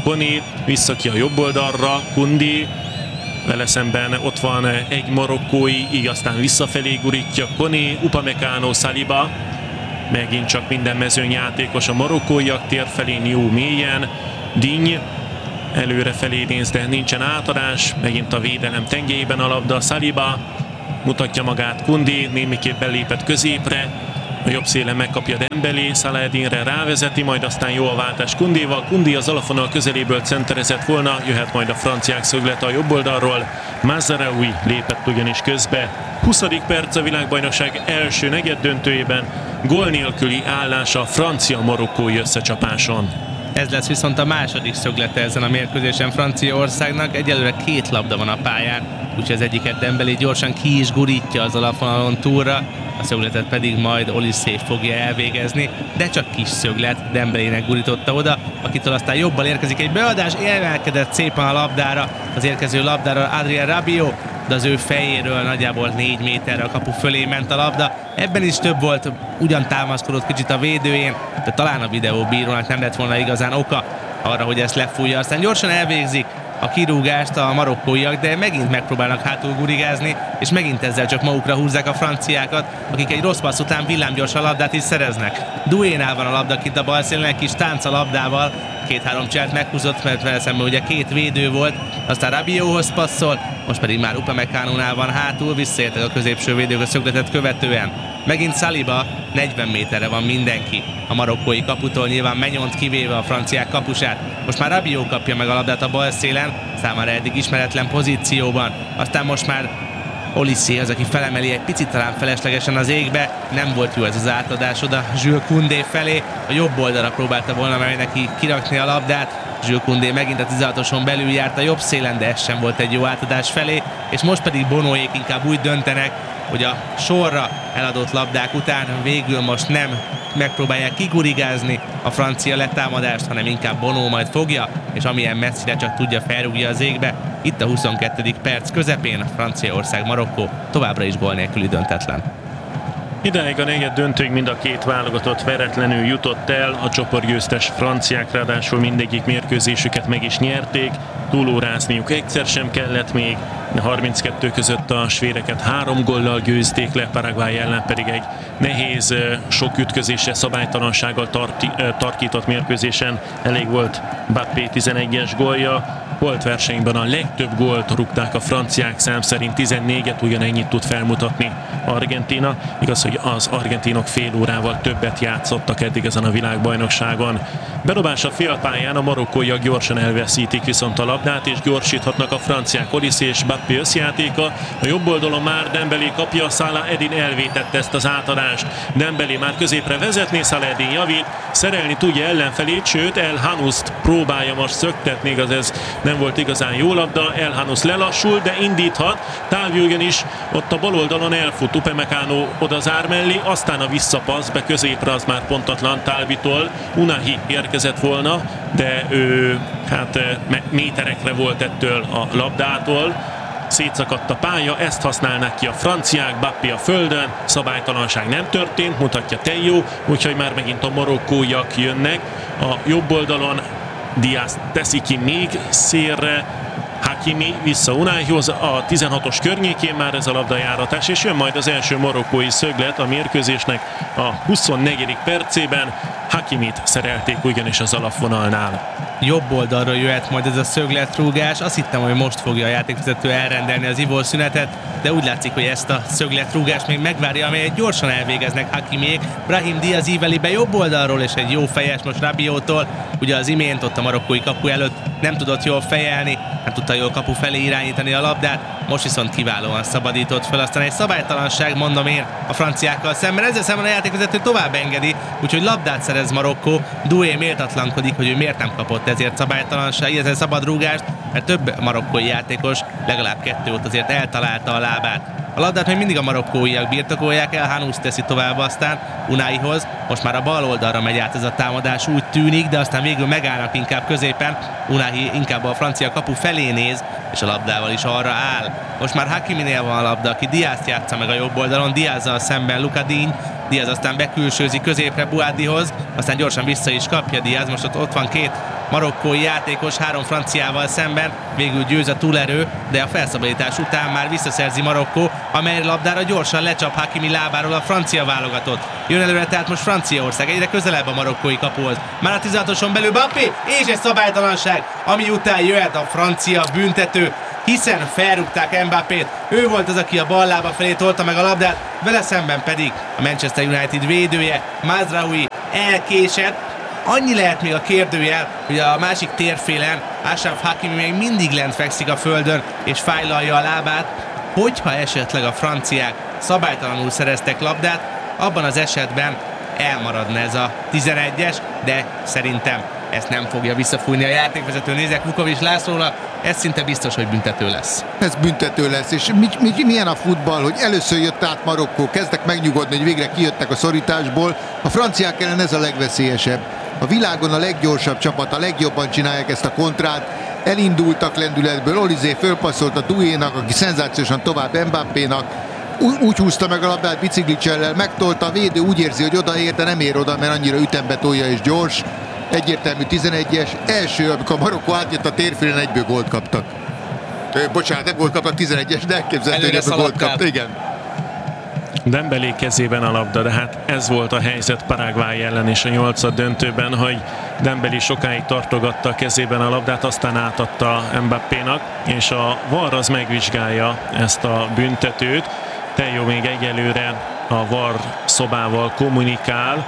[SPEAKER 3] Koni, vissza ki a jobb oldalra, Kundi, vele szemben ott van egy marokkói, így aztán visszafelé gurítja Koni, Upamecano, Saliba, megint csak minden mezőny játékos a marokkóiak tér felé, jó mélyen, Digne előre felé néz, de nincsen átadás, megint a védelem tengelyében a labda, Saliba mutatja magát, Kundi némiképp belépett középre, a jobb szélen megkapja Dembélé, Salah-Eddinre rávezeti, majd aztán jó a váltás Kundival. Kundi az alapvonal közeléből centerezett volna, jöhet majd a franciák szöglete a jobb oldalról. Mazraoui lépett ugyanis közbe. 20. perc a világbajnokság első negyeddöntőjében, gól nélküli állása a francia-marokkói összecsapáson.
[SPEAKER 4] Ez lesz viszont a második szöglete ezen a mérkőzésen Franciaországnak, egyelőre 2 labda van a pályán, úgyhogy az egyiket Dembélé gyorsan ki is gurítja az alapvonalon túlra, a szögletet pedig majd Olysée fogja elvégezni, de csak kis szöglet, Dembélének gurította oda, akitől aztán jobban érkezik egy beadás, emelkedett szépen a labdára, az érkező labdára Adrien Rabiot, de az ő fejéről nagyjából 4 méterre a kapu fölé ment a labda. Ebben is több volt, ugyan támaszkodott kicsit a védőjén, de talán a videóbírónak nem lett volna igazán oka arra, hogy ezt lefújja. Aztán gyorsan elvégzik a kirúgást a marokkóiak, de megint megpróbálnak hátul gurigázni, és megint ezzel csak magukra húzzák a franciákat, akik egy rossz passz után villámgyorsan labdát is szereznek. Douénál van a labda kint a bal szélen, egy kis tánc a labdával, 2-3 cselt meghúzott, mert vele szemben ugye 2 védő volt, aztán Rabiothoz passzol, most pedig már Upamecanónál van hátul, visszaértek a középső védők a szögletet követően. Megint Saliba, 40 méterre van mindenki a marokkói kaputól, nyilván Menyont kivéve a franciák kapusát. Most már Rabiot kapja meg a labdát a bal szélen, számára eddig ismeretlen pozícióban. Aztán most már Olysée az, aki felemeli egy picit talán feleslegesen az égbe, nem volt jó ez az átadás oda Jules Koundé felé, a jobb oldalra próbálta volna meg neki kirakni a labdát, Jules Koundé megint a 16-oson belül járt a jobb szélen, de ez sem volt egy jó átadás felé, és most pedig Bonoék inkább úgy döntenek, hogy a sorra eladott labdák után végül most nem megpróbálják kigurigázni a francia letámadást, hanem inkább Bono majd fogja, és amilyen messzire csak tudja, felrúgja az égbe. Itt a 22. perc közepén Franciaország-Marokkó továbbra is gól nélküli döntetlen.
[SPEAKER 3] Idáig a negyed döntőig mind a két válogatott veretlenül jutott el, a csoportgyőztes franciák ráadásul mindegyik mérkőzésüket meg is nyerték, túlórázniuk egyszer sem kellett még, a 32 között a svédeket 3 góllal győzték le, Paraguay ellen pedig egy nehéz, sok ütközésre, szabálytalansággal tarkított mérkőzésen elég volt Mbappé 11-es gólja. Volt versenyben a legtöbb gólt rúgták a franciák, szám szerint 14-et, ugyanennyit tud felmutatni Argentína. Igaz, hogy az argentinok fél órával többet játszottak eddig ezen a világbajnokságon. Bedobás a félpályán, a marokkóiak gyorsan elveszítik viszont a labdát, és gyorsíthatnak a franciák. Olysée és Mbappé összjátéka. A jobb oldalon már Dembélé kapja, Salah-Eddin elvétette ezt az átadást. Dembélé már középre vezetné, Salah-Eddin javít, szerelni tudja ellenfelét, sőt El Hanust próbálja most szöktetni, igaz, ez nem volt igazán jó labda, El Hanus lelassul, de indíthat, Talvi ugyanis ott a bal oldalon elfut, Upamecano oda zár mellé, aztán a visszapassz be középre, az már pontatlan Talvitól, Unahi érkezett volna, de ő méterekre volt ettől a labdától, szétszakadt a pálya, ezt használnak ki a franciák, Mbappé a földön, szabálytalanság nem történt, mutatja Tello, úgyhogy már megint a marokkóiak jönnek, a jobb oldalon Diaz teszi ki még szélre, Hakimi vissza Unahihoz, a 16-os környékén már ez a labdajáratás, és jön majd az első marokkói szöglet a mérkőzésnek a 24. percében. Hakimit szerelték ugyanis az alapvonalnál.
[SPEAKER 4] Jobb oldalról jöhet majd ez a szögletrúgás, azt hittem, hogy most fogja a játékvezető elrendelni az ivószünetet, de úgy látszik, hogy ezt a szögletrúgást még megvárja, amelyet gyorsan elvégeznek Hakimiék. Brahim Diaz íveli be jobb oldalról, és egy jó fejes most Rabiottól, ugye az imént ott a marokkói kapu előtt nem tudott jól fejelni, nem tudta jól kapu felé irányítani a labdát, most viszont kiválóan szabadított fel, aztán egy szabálytalanság, mondom én, a franciákkal szemben, ezzel szemben a játékvezető tovább engedi, úgyhogy labdát szerez Marokkó. Doué méltatlankodik, hogy ő miért nem kapott ezért szabálytalanság, ezért szabad rúgást, mert több marokkói játékos, legalább 2 ott azért eltalálta a lábát. A labdát még mindig a marokkóiak birtokolják, El Hanus teszi tovább aztán Unahihoz, most már a bal oldalra megy át ez a támadás, úgy tűnik, de aztán végül megállnak inkább középen, Unahi inkább a francia kapu felé néz, és a labdával is arra áll. Most már Hakiminél van a labda, aki Diazt játsza meg a jobb oldalon, Diazzal szemben Luka Digne, Diaz aztán bekülsőzi középre Buadihoz, aztán gyorsan vissza is kapja Diaz, most ott van két marokkói játékos, 3 franciával szemben, végül győz a túlerő, de a felszabadítás után már visszaszerzi Marokkó, amely labdára gyorsan lecsap Hakimi lábáról a francia válogatott. Jön előre tehát most Franciaország, egyre közelebb a marokkói kapuhoz. Már a 16-oson belül Mbappé, és egy szabálytalanság, ami után jöhet a francia büntető, hiszen felrúgták Mbappét. Ő volt az, aki a bal lába felé tolta meg a labdát, vele szemben pedig a Manchester United védője, Mazraoui elkésett. Annyi lehet még a kérdőjel, hogy a másik térfélen Achraf Hakimi még mindig lent fekszik a földön és fájlalja a lábát. Hogyha esetleg a franciák szabálytalanul szereztek labdát, abban az esetben elmaradna ez a 11-es, de szerintem ezt nem fogja visszafújni a játékvezető. Nézek Vukovics Lászlóra, ez szinte biztos, hogy büntető lesz.
[SPEAKER 5] Ez büntető lesz, és milyen a futball, hogy először jött át Marokkó, kezdtek megnyugodni, hogy végre kijöttek a szorításból. A franciák ellen ez a legveszélyesebb. A világon a leggyorsabb csapat, a legjobban csinálják ezt a kontrát. Elindultak lendületből, Olizé fölpasszolt a Douénak, aki szenzációsan tovább Mbappénak. Úgy húzta meg a labdát biciklicsellel, megtolta, a védő úgy érzi, hogy odaér, de nem ér oda, mert annyira ütembe tolja és gyors. Egyértelmű 11-es. Első, amikor Marokkó átjött a térfélen, egyből gólt kaptak. Bocsánat, nem gólt kaptak 11-es, de elképzelhető, hogy ebből gólt kaptak. Igen.
[SPEAKER 3] Dembélé kezében a labda, de hát ez volt a helyzet Paraguay ellen is a 8. döntőben, hogy Dembélé sokáig tartogatta a kezében a labdát, aztán átadta Mbappénak, és a VAR az megvizsgálja ezt a büntetőt. Teljo még egyelőre a VAR szobával kommunikál.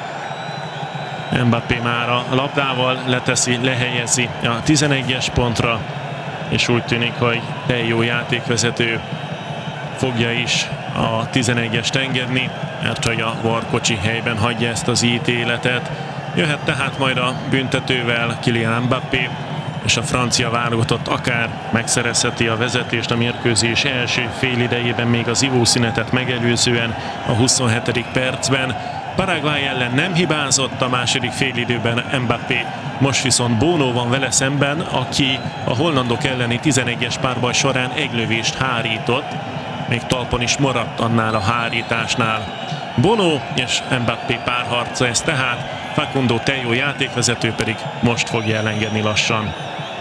[SPEAKER 3] Mbappé már a labdával leteszi, lehelyezi a 11-es pontra, és úgy tűnik, hogy Teljo játékvezető fogja is a 11-est engedni, mert hogy a VAR kocsi helyben hagyja ezt az ítéletet. Jöhet tehát majd a büntetővel Kylian Mbappé, és a francia válogatott akár megszerezheti a vezetést a mérkőzés első félidejében, még az ivószünetet megelőzően a 27. percben. Paraguay ellen nem hibázott a második félidőben Mbappé, most viszont Bono van vele szemben, aki a hollandok elleni 11-es párbaj során egy lövést hárított, még talpon is maradt annál a hárításnál. Bono és Mbappé párharca ez tehát, Facundo Tello játékvezető pedig most fogja elengedni lassan.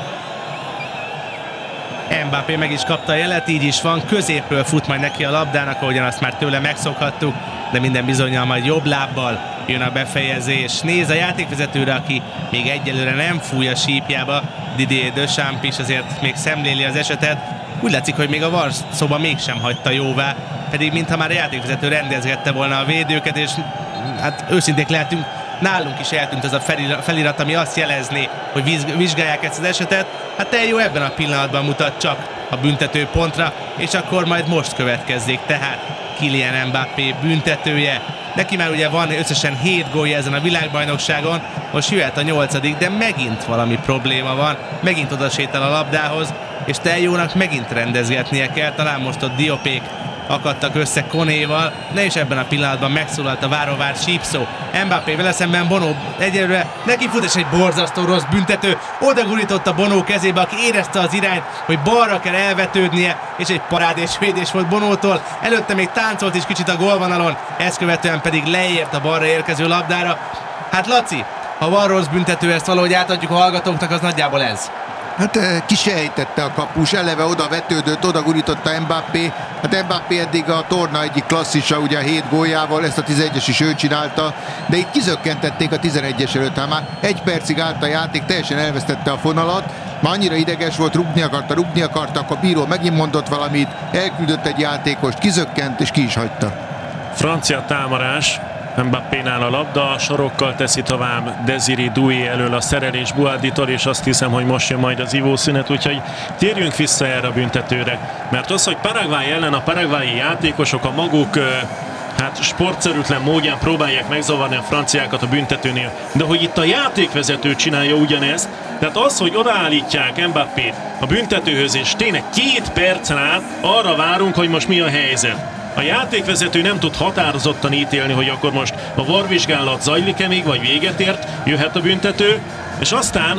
[SPEAKER 4] Mbappé meg is kapta a jelet, így is van, középről fut majd neki a labdának, ahogyan azt már tőle megszokhattuk, de minden bizonnyal majd jobb lábbal jön a befejezés. Néz a játékvezetőre, aki még egyelőre nem fúj a sípjába, Didier Deschamps is azért még szemléli az esetet. Úgy látszik, hogy még a VAR szoba mégsem hagyta jóvá, pedig mintha már a játékvezető rendezgette volna a védőket, és hát őszinték lehetünk, nálunk is eltűnt ez a felirat, ami azt jelezné, hogy vizsgálják ezt az esetet. Hát Teljo ebben a pillanatban mutat csak a büntető pontra, és akkor majd most következzék tehát Kylian Mbappé büntetője. Neki már ugye van összesen 7 gólja ezen a világbajnokságon, most jöhet a 8., de megint valami probléma van, megint odasétál a labdához, és Teljónak megint rendezgetnie kell, talán most ott Diopék akadtak össze Konéval, de és ebben a pillanatban megszólalt a váróvárt sípszó. Mbappé vele szemben Bono egyelőre neki fut, és egy borzasztó rossz büntető. Oda gurította Bono kezébe, aki érezte az irányt, hogy balra kell elvetődnie, és egy parádés védés volt Bonótól. Előtte még táncolt is kicsit a gólvonalon, ezt követően pedig leért a balra érkező labdára. Hát Laci, ha van rossz büntető, ezt valahogy átadjuk a hallgatóknak, az nagyjából ez.
[SPEAKER 5] Hát kisejtette a kapus, eleve oda vetődött, oda gurította Mbappé. Hát Mbappé eddig a torna egyik klasszisa, ugye a 7 góljával, ezt a 11-es is ő csinálta, de itt kizökkentették a 11-es előtt, hát már 1 percig állt a játék, teljesen elvesztette a fonalat, már annyira ideges volt, rugni akarta, akkor a bíró megint mondott valamit, elküldött egy játékost, kizökkent és ki is hagyta.
[SPEAKER 3] Francia támadás. Mbappénál a labda, sarokkal teszi tovább Désiré Doué elől a szerelés Buaditól, és azt hiszem, hogy most jön majd az ivószünet, úgyhogy térjünk vissza erre a büntetőre. Mert az, hogy Paraguay ellen a paraguayi játékosok a maguk sportszerűtlen módján próbálják megzavarni a franciákat a büntetőnél, de hogy itt a játékvezető csinálja ugyanezt, tehát az, hogy odaállítják Mbappét a büntetőhöz, és tényleg 2 percen át arra várunk, hogy most mi a helyzet. A játékvezető nem tud határozottan ítélni, hogy akkor most a VAR vizsgálat zajlik-e még, vagy véget ért, jöhet a büntető, és aztán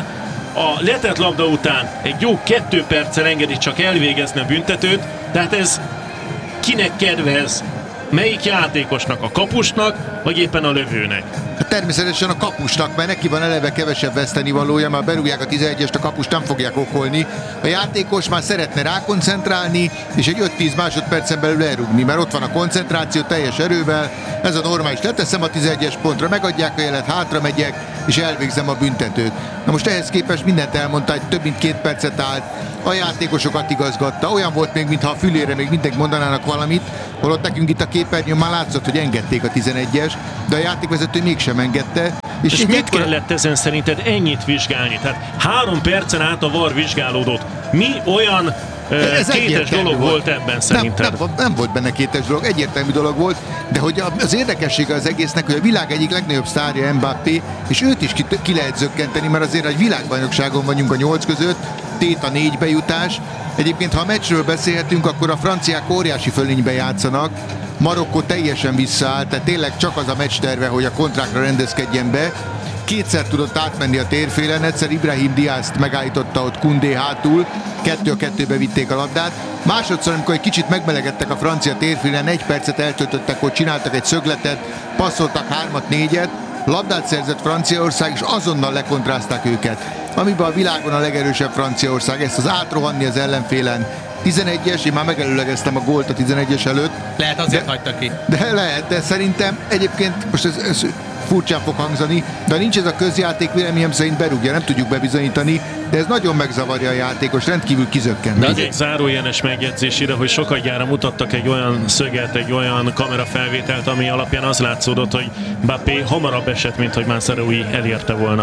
[SPEAKER 3] a letett labda után egy jó 2 perccel engedi csak elvégezni a büntetőt, tehát ez kinek kedvez? melyik játékosnak, a kapusnak, vagy éppen a lövőnek?
[SPEAKER 5] Természetesen a kapusnak, mert neki van eleve kevesebb vesztenivalója, már berúgják a 11-est, a kapust nem fogják okolni. A játékos már szeretne rákoncentrálni, és egy 5-10 másodpercen belül elrúgni, mert ott van a koncentráció teljes erővel. Ez a normális. Leteszem a 11-es pontra, megadják a jelet, hátra megyek, és elvégzem a büntetőt. Na most ehhez képest mindent elmondta, hogy több mint 2 percet állt, a játékosokat igazgatta. Olyan volt még, mintha a fülére még mindig mondanának valamit, holott nekünk itt a képernyőn már látszott, hogy engedték a 11-es, de a játékvezető mégsem engedte.
[SPEAKER 3] És miért kellett ezen szerinted ennyit vizsgálni? Tehát 3 percen át a VAR vizsgálódott. Mi olyan kétes dolog volt ebben szerinted?
[SPEAKER 5] Nem volt benne kétes dolog, egyértelmű dolog volt, de hogy az érdekessége az egésznek, hogy a világ egyik legnagyobb sztárja Mbappé, és őt is ki lehet zökkenteni, mert azért egy világbajnokságon vagyunk a 8 között, tét a 4 bejutás. Egyébként, ha a meccsről beszélhetünk, akkor a franciák óriási fölénybe játszanak, Marokkó teljesen visszaállt, tehát tényleg csak az a meccs terve, hogy a kontrákra rendezkedjen be. Kétszer tudott átmenni a térfélen, egyszer Ibrahim Diazt megállította ott Koundé hátul, 2-2-be vitték a labdát. Másodszor, amikor egy kicsit megmelegedtek a francia térfélen, 1 percet eltöltöttek, hogy csináltak egy szögletet, passzoltak 3-4-et, labdát szerzett Franciaország, és azonnal lekontrázták őket. Amiben a világon a legerősebb Franciaország, ezt az átrohanni az ellenfélen. 11-es, én már megelőlegeztem a gólt a 11-es előtt.
[SPEAKER 4] Lehet azért hagyta ki.
[SPEAKER 5] De lehet, de szerintem egyébként, most ez furcsán fog hangzani, de nincs ez a közjáték, véleményem szerint berúgja, nem tudjuk bebizonyítani, de ez nagyon megzavarja a játékos, rendkívül kizökkent.
[SPEAKER 3] Még egy zárójeles megjegyzésére, hogy sokadjára mutattak egy olyan szöget, egy olyan kamerafelvételt, ami alapján az látszódott, hogy Mbappé hamarabb esett, mint hogy Mazraoui elérte volna.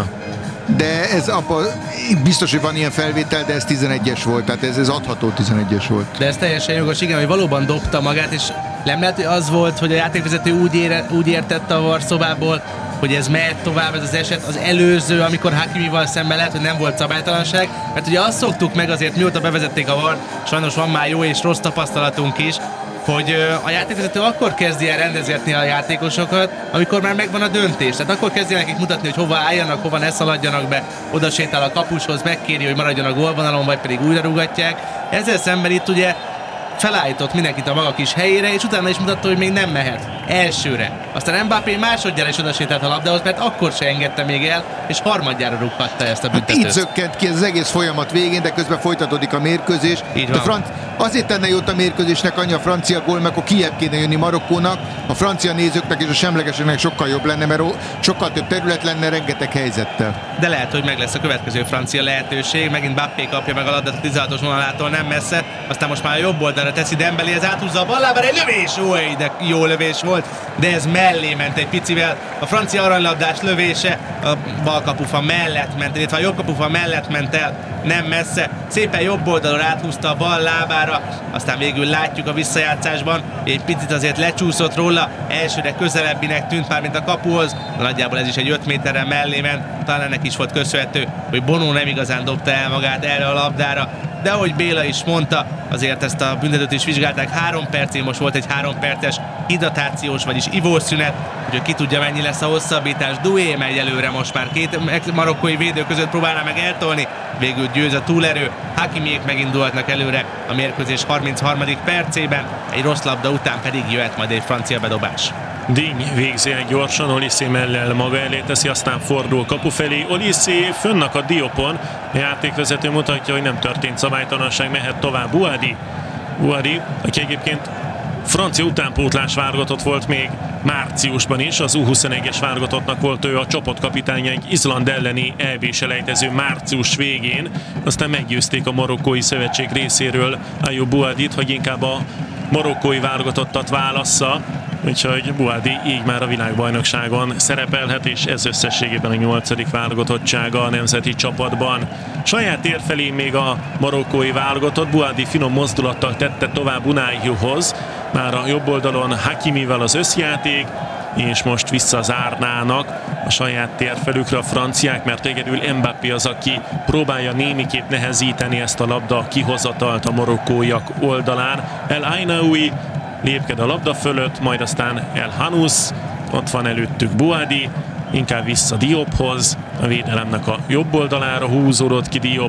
[SPEAKER 5] De ez biztos, hogy van ilyen felvétel, de ez 11-es volt, tehát ez adható 11-es volt.
[SPEAKER 4] De ez teljesen jogos, igen, hogy valóban dobta magát, és nem lehet, hogy az volt, hogy a játékvezető úgy értette a VAR szobából, hogy ez mehet tovább, ez az eset, az előző, amikor Hakimival szemben lehet, hogy nem volt szabálytalanság, mert ugye azt szoktuk meg azért, mióta bevezették a VAR, sajnos van már jó és rossz tapasztalatunk is, hogy a játékvezető akkor kezdi el rendezgetni a játékosokat, amikor már megvan a döntés. Tehát akkor kezdi nekik mutatni, hogy hova álljanak, hova ne szaladjanak be, oda sétál a kapushoz, megkéri, hogy maradjon a gólvonalon, vagy pedig újra rúgatják. Ezzel szemben itt ugye felállított mindenkit a maga kis helyére, és utána is mutatta, hogy még nem mehet elsőre. Aztán Mbappé másodjára is oda sétált a labdához, mert akkor se engedte még el, és harmadjára rúghatta ezt a büntetőt.
[SPEAKER 5] Így zökkent ki az egész folyamat végén, de közben folytatódik a mérkőzés. Azért tenne jót a mérkőzésnek annyi a francia gól, mert akkor kijebb kéne jönni Marokkónak, a francia nézőknek és a semlegeseknek sokkal jobb lenne, mert sokkal több terület lenne, rengeteg helyzettel.
[SPEAKER 4] De lehet, hogy meg lesz a következő francia lehetőség, megint Mbappé kapja meg a labdát a 16-os vonalától nem messze, aztán most már a jobb oldalra teszi Dembélé, ez áthúzza a ballábára, egy lövés, de jó lövés volt, de ez mellé ment egy picivel. A francia aranylabdás lövése a bal kapufa mellett ment, illetve a jobb kapufa mellett ment el, nem messze, szépen jobb oldalra áthúzta a bal lábára, aztán végül látjuk a visszajátszásban, egy picit azért lecsúszott róla, elsőre közelebbinek tűnt már, mint a kapuhoz, nagyjából ez is egy 5 méterrel mellé ment, talán ennek is volt köszönhető, hogy Bono nem igazán dobta el magát erre a labdára, de ahogy Béla is mondta, azért ezt a büntetőt is vizsgálták 3 percig, most volt egy 3 perces hidratációs, vagyis ivószünet, úgyhogy ki tudja mennyi lesz a hosszabbítás. Doué megy előre most már, 2 marokkói védő között próbálná meg eltolni, végül győz a túlerő, Hakimiék megindulhatnak előre a mérkőzés 33. percében, egy rossz labda után pedig jöhet majd egy francia bedobás.
[SPEAKER 3] Díny végzi egy gyorsan, Olissé mellel maga elé teszi, aztán fordul kapu felé. Olissé fönnakad Diopon, a játékvezető mutatja, hogy nem történt szabálytalanság, mehet tovább Bouhaddi, aki egyébként francia utánpótlás válogatott volt még márciusban is, az U21-es válogatottnak volt ő a csapatkapitánya egy Izland elleni EB-selejtező március végén, aztán meggyőzték a marokkói szövetség részéről Ayoub Bouhaddit, hogy inkább a marokkói válogatottat válassza, úgyhogy Bouhaddi így már a világbajnokságon szerepelhet, és ez összességében a 8. válogatottsága a nemzeti csapatban. Saját tér felé még a marokkói válogatott, Bouhaddi finom mozdulattal tette tovább Unaihoz, már a jobb oldalon Hakimivel az összjáték, és most visszazárnának a saját térfelükre a franciák, mert egyedül Mbappé az, aki próbálja némiképp nehezíteni ezt a labda kihozatalt a marokkóiak oldalán. El Ainaoui lépked a labda fölött, majd aztán El Hanous, ott van előttük Bouhaddi, inkább vissza Diophoz, a védelemnek a jobb oldalára húzódott ki Diop,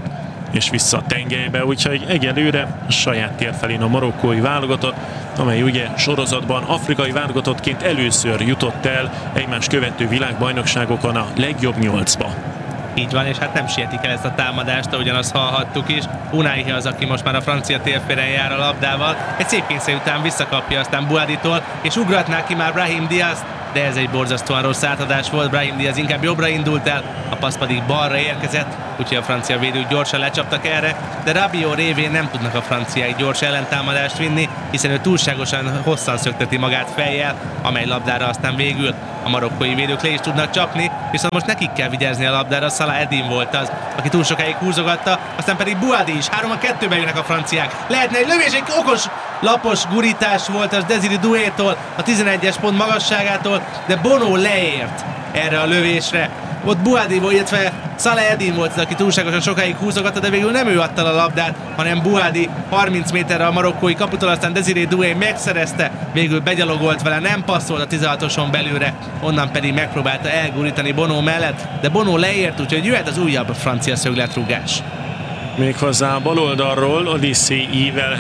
[SPEAKER 3] és vissza a tengelybe, úgyhogy egyelőre a saját tér felén a marokkói válogatott, amely ugye sorozatban afrikai válogatottként először jutott el egymás követő világbajnokságokon a legjobb 8-ba.
[SPEAKER 4] Így van, és hát nem sietik el ezt a támadást, ahogyan azt hallhattuk is. Unai az, aki most már a francia térféren jár a labdával. Egy szép kényszer után visszakapja aztán Boaditól, és ugratná ki már Brahim Diaz, de ez egy borzasztóan rossz átadás volt. Brahim Diaz inkább jobbra indult el, a passz pedig balra érkezett, úgyhogy a francia védők gyorsan lecsaptak erre, de Rabiot révén nem tudnak a franciák gyors ellentámadást vinni, hiszen ő túlságosan hosszan szökteti magát fejjel, amely labdára aztán végül a marokkói védők le is tudnak csapni, viszont most nekik kell vigyázni a labdára. Salah Eddin volt az, aki túl sokáig húzogatta, aztán pedig Boadi is. 3-2-ben jönnek a franciák. Lehetne egy lövés, egy okos, lapos gurítás volt az Desiré Doué-tól, a 11-es pont magasságától, de Bono leért erre a lövésre. Ott Boadi volt, illetve Salah Eddin volt az, aki túlságosan sokáig húzogatta, de végül nem ő adta a labdát, hanem Boadi 30 méterre a marokkói kaputól, aztán Desiré Doué megszerezte, végül begyalogolt vele, nem passzolt a 16-oson belőle, onnan pedig megpróbálta elgurítani Bono mellett, de Bono leért, úgyhogy jöhet az újabb francia szögletrúgás.
[SPEAKER 3] Méghozzá a bal oldalról Odyssey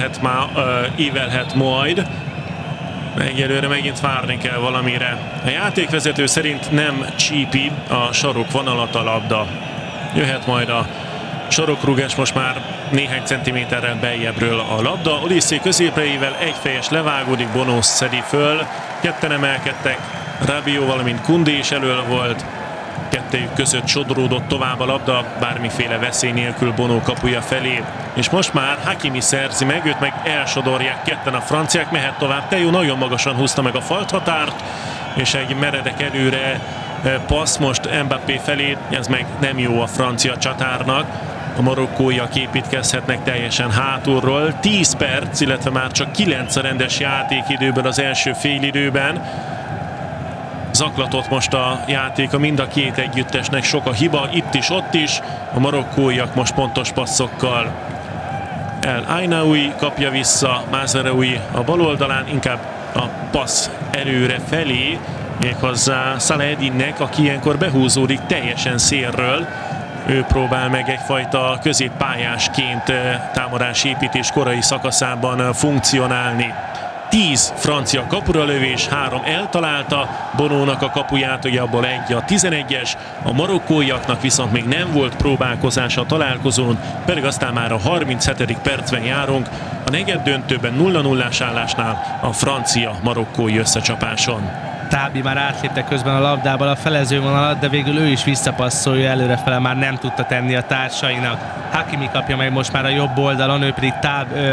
[SPEAKER 3] ívelhet majd. Egyelőre megint várni kell valamire. A játékvezető szerint nem csípi a sarokvonalat a labda. Jöhet majd a sarokrúgás, most már néhány centiméterrel beljebbről a labda. Odyssey középreivel egyfejes levágódik, Bono szedi föl. Ketten emelkedtek, Rabiot, valamint Koundé is elől volt. Kettejük között sodródott tovább a labda, bármiféle veszély nélkül Bono kapuja felé. És most már Hakimi szerzi meg, őt meg elsodorják ketten a franciák, mehet tovább. Theo nagyon magasan húzta meg a falthatárt, és egy meredek előre passz most Mbappé felé, ez meg nem jó a francia csatárnak. A marokkóiak építkezhetnek teljesen hátulról. 10 perc, illetve már csak 9 a rendes játékidőből az első félidőben. Zaklatott most a játék, mind a két együttesnek, sok a hiba, itt is, ott is. A marokkóiak most pontos passzokkal. El Ainaoui kapja vissza, Mazraoui a bal oldalán, inkább a passz előre felé, méghozzá Salah Eddinnek, aki ilyenkor behúzódik teljesen szélről. Ő próbál meg egyfajta középpályásként támadásépítés korai szakaszában funkcionálni. 10 francia kapura lövés, 3 eltalálta Bonónak a kapuját, ugye abból egy a 11-es, a marokkóiaknak viszont még nem volt próbálkozása a találkozón, pedig aztán már a 37. percben járunk, a negyeddöntőben 0-0-ás állásnál a francia-marokkói összecsapáson.
[SPEAKER 4] Tábi már átlépte közben a labdával a felezővonalat, de végül ő is visszapasszolja előrefele, már nem tudta tenni a társainak. Hakimi kapja meg most már a jobb oldalon, ő pedig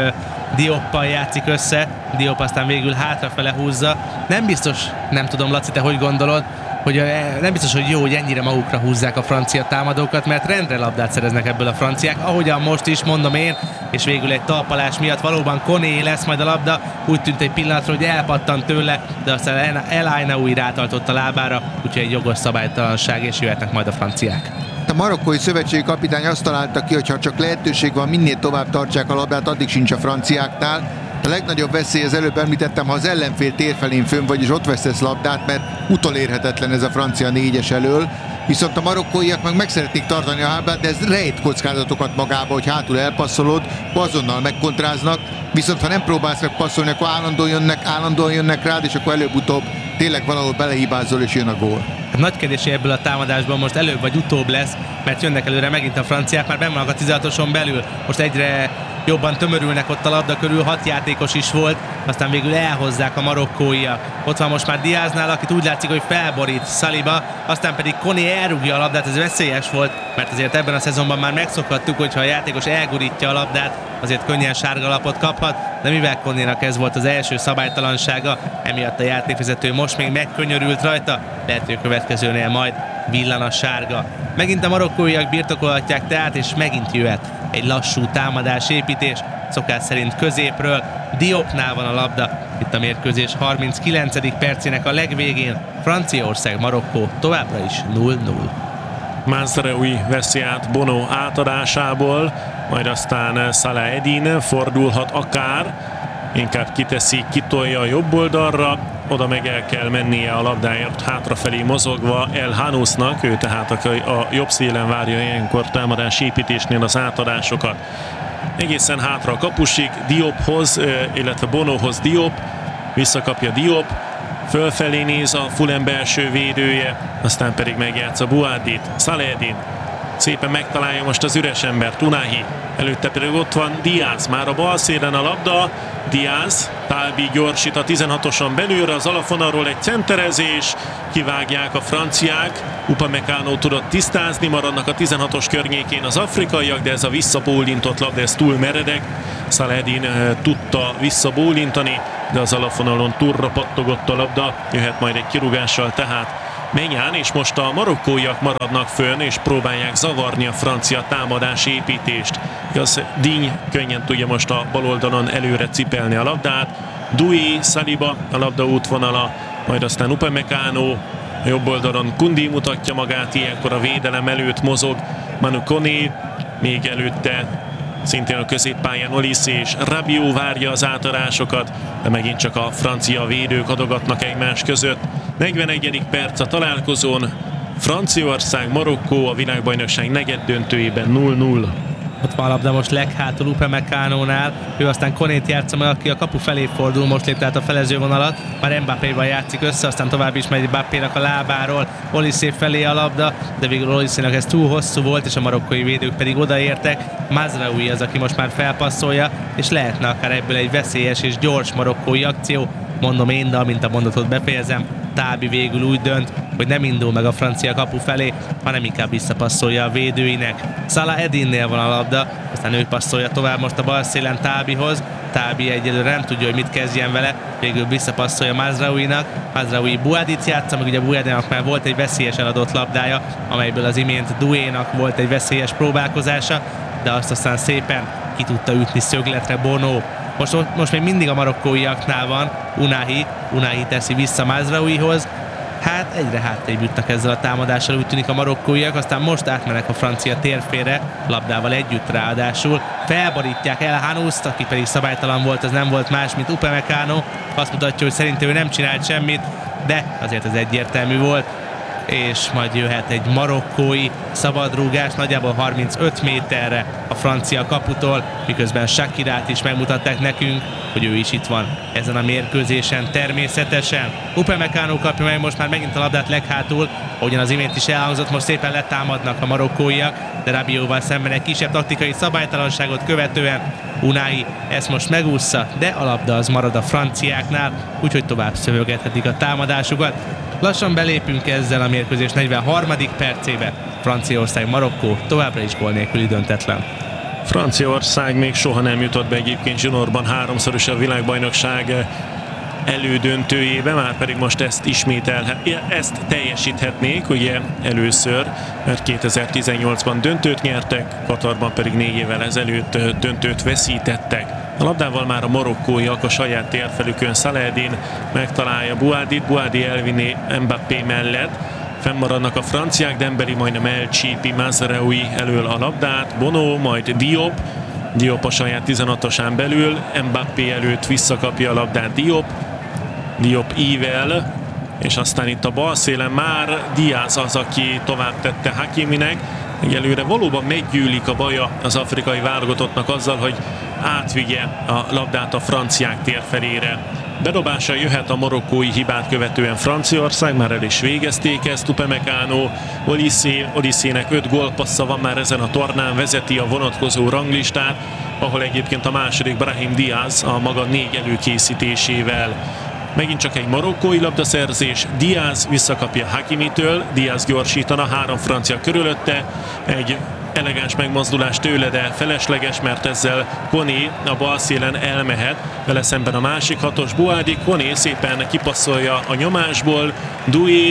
[SPEAKER 4] Dioppal játszik össze, Diop aztán végül hátrafele húzza. Nem biztos, nem tudom, Laci, te hogy gondolod, hogy nem biztos, hogy jó, hogy ennyire magukra húzzák a francia támadókat, mert rendre labdát szereznek ebből a franciák, ahogyan most is mondom én, és végül egy talpalás miatt valóban Koné lesz majd a labda, úgy tűnt egy pillanatra, hogy elpattant tőle, de aztán El Ainaoui rátartott a lábára, úgyhogy egy jogos szabálytalanság, és jöhetnek majd a franciák.
[SPEAKER 5] A marokkói szövetségi kapitány azt találta ki, hogy ha csak lehetőség van, minél tovább tartsák a labdát, addig sincs a franciáknál. A legnagyobb veszély, az előbb említettem, ha az ellenfél térfelén fönn vagy, és ott vesztesz labdát, mert utolérhetetlen ez a francia 4-es elől. Viszont a marokkóiak meg szeretnék tartani a lábát, de ez rejt kockázatokat magába, hogy hátul elpasszolod, azonnal megkontráznak. Viszont ha nem próbálsz meg passzolni, akkor állandóan jönnek rád, és akkor előbb-utóbb tényleg valahol belehibázol, és jön a gól.
[SPEAKER 4] Nagy kérdés, hogy ebből a támadásban most előbb vagy utóbb lesz, mert jönnek előre megint a franciák, már benn vannak a 16-oson belül, most egyre jobban tömörülnek ott a labda körül, 6 játékos is volt, aztán végül elhozzák a marokkóiak. Ott van most már Diaznál, akit úgy látszik, hogy felborít Saliba, aztán pedig Koné elrúgja a labdát, ez veszélyes volt, mert azért ebben a szezonban már megszokhattuk, hogyha a játékos elgurítja a labdát, azért könnyen sárga lapot kaphat, de mivel Konénak ez volt az első szabálytalansága, emiatt a játékvezető most még megkönnyörült rajta, lehet, hogy a következőnél majd villan a sárga. Megint a marokkóiak birtokolhatják tehát, és megint jöhet egy lassú támadásépítés, szokás szerint középről. Diopnál van a labda, itt a mérkőzés 39. percének a legvégén. Franciaország-Marokkó továbbra is 0-0.
[SPEAKER 3] Mazraoui veszi át Bono átadásából, majd aztán Salah Eddin fordulhat akár. inkább kiteszi, kitolja a jobb oldalra, oda meg el kell mennie a labdáért hátrafelé mozogva El Hanusnak, ő tehát a jobb szélen várja ilyenkor támadás építésnél az átadásokat. Egészen hátra a kapusig, Diophoz, illetve Bonohoz Diop, visszakapja Diop, fölfelé néz a Fulham belső védője, aztán pedig megjátsza Buadit, Salah-Eddin szépen megtalálja most az üres embert, Unahi, előtte pedig ott van Diaz, már a bal szélen a labda, Diaz, Talbi gyorsít a 16-oson belőle, az alapvonalról egy centerezés, kivágják a franciák, Upamecano tudott tisztázni, maradnak a 16-os környékén az afrikaiak, de ez a visszabólintott labda, ez túl meredek, Salah-Eddin tudta visszabólintani, de az alapvonalon túlra pattogott a labda, jöhet majd egy kirúgással tehát Menján, és most a marokkóiak maradnak fönn, és próbálják zavarni a francia támadás építést. Igaz, Digne könnyen tudja most a bal oldalon előre cipelni a labdát. Doué, Saliba a labda útvonala, majd aztán Upamecano, a jobb oldalon Kundi mutatja magát, ilyenkor a védelem előtt mozog Manu Koné, még előtte szintén a középpályán Olise és Rabiot várja az átadásokat, de megint csak a francia védők adogatnak egymás között. 41. perc a találkozón, Franciaország, Marokkó a világbajnokság negyeddöntőjében 0-0.
[SPEAKER 4] Ott van a labda most leghátul Upamecánónál, ő aztán Konét játsza meg, aki a kapu felé fordul, most lép tehát a felező vonalat, már Mbappéval játszik össze, aztán tovább is megy Mbappénak a lábáról, Olise felé a labda, de végül Olisénak ez túl hosszú volt, és a marokkói védők pedig odaértek. Mazraoui az, aki most már felpasszolja, és lehetne akár ebből egy veszélyes és gyors marokkói akció. Mondom én, de amint a mondatot befejezem, Talbi végül úgy dönt, hogy nem indul meg a francia kapu felé, hanem inkább visszapasszolja a védőinek. Salah-Eddinnél van a labda, aztán ő passzolja tovább most a bal szélen Talbihoz. Talbi egyelőre nem tudja, hogy mit kezdjen vele, végül visszapasszolja Mazraouinak. Mazraoui Buadit játsza, meg ugye Buadinak már volt egy veszélyes eladott labdája, amelyből az imént Douénak volt egy veszélyes próbálkozása, de azt aztán szépen ki tudta ütni szögletre Bono. Most még mindig a marokkóiaknál van Unahi teszi vissza Mazraouihoz. Hát egyre hátrébb jutnak ezzel a támadással, úgy tűnik a marokkóiak, aztán most átmennek a francia térfélre, labdával együtt ráadásul. Felborítják El Hanust, aki pedig szabálytalan volt, az nem volt más, mint Upamecano. Azt mutatja, hogy szerintem ő nem csinált semmit, de azért ez egyértelmű volt. És majd jöhet egy marokkói szabadrúgás, nagyjából 35 méterre a francia kaputól, miközben Shakirát is megmutatták nekünk, hogy ő is itt van ezen a mérkőzésen természetesen. Upamecano kapja meg most már megint a labdát leghátul, ahogyan az imént is elhangzott, most szépen letámadnak a marokkóiak, de Rabiotval szemben egy kisebb taktikai szabálytalanságot követően Unahi ezt most megúszza, de a labda az marad a franciáknál, úgyhogy tovább szövögethetik a támadásukat. Lassan belépünk ezzel a mérkőzés 43. percébe. Franciaország, Marokkó továbbra is gól nélküli döntetlen.
[SPEAKER 3] Franciaország még soha nem jutott be egyébként zsinórban háromszoros a világbajnokság elődöntőjébe, már pedig most ezt teljesíthetnék, ugye először, mert 2018-ban döntőt nyertek, Katarban pedig 4 évvel ezelőtt döntőt veszítettek. A labdával már a marokkóiak a saját térfelükön, Salah-Eddin megtalálja Buadit, Buadi elvinné Mbappé mellett, fennmaradnak a franciák, Dembélé majdnem elcsípi Mazraoui elől a labdát, Bono, majd Diop a saját 16-osán belül, Mbappé előtt visszakapja a labdát Diop ível, és aztán itt a bal szélen már Diaz az, aki tovább tette Hakiminek. Egyelőre valóban meggyűlik a baja az afrikai válogatottnak azzal, hogy átvigye a labdát a franciák térfelére. Bedobása jöhet a marokkói hibát követően Franciaország, már el is végezték ezt. Upamecano, Olisének 5 gólpassza van már ezen a tornán, vezeti a vonatkozó ranglistát, ahol egyébként a második Brahim Diaz a maga 4 előkészítésével. Megint csak egy marokkói labdaszerzés, Diaz visszakapja Hakimitől, Diaz gyorsítana, 3 francia körülötte, egy elegáns megmozdulás tőle, de felesleges, mert ezzel Koné a bal szélen elmehet, vele szemben a másik hatos Buadi, Koné szépen kipasszolja a nyomásból, Doué,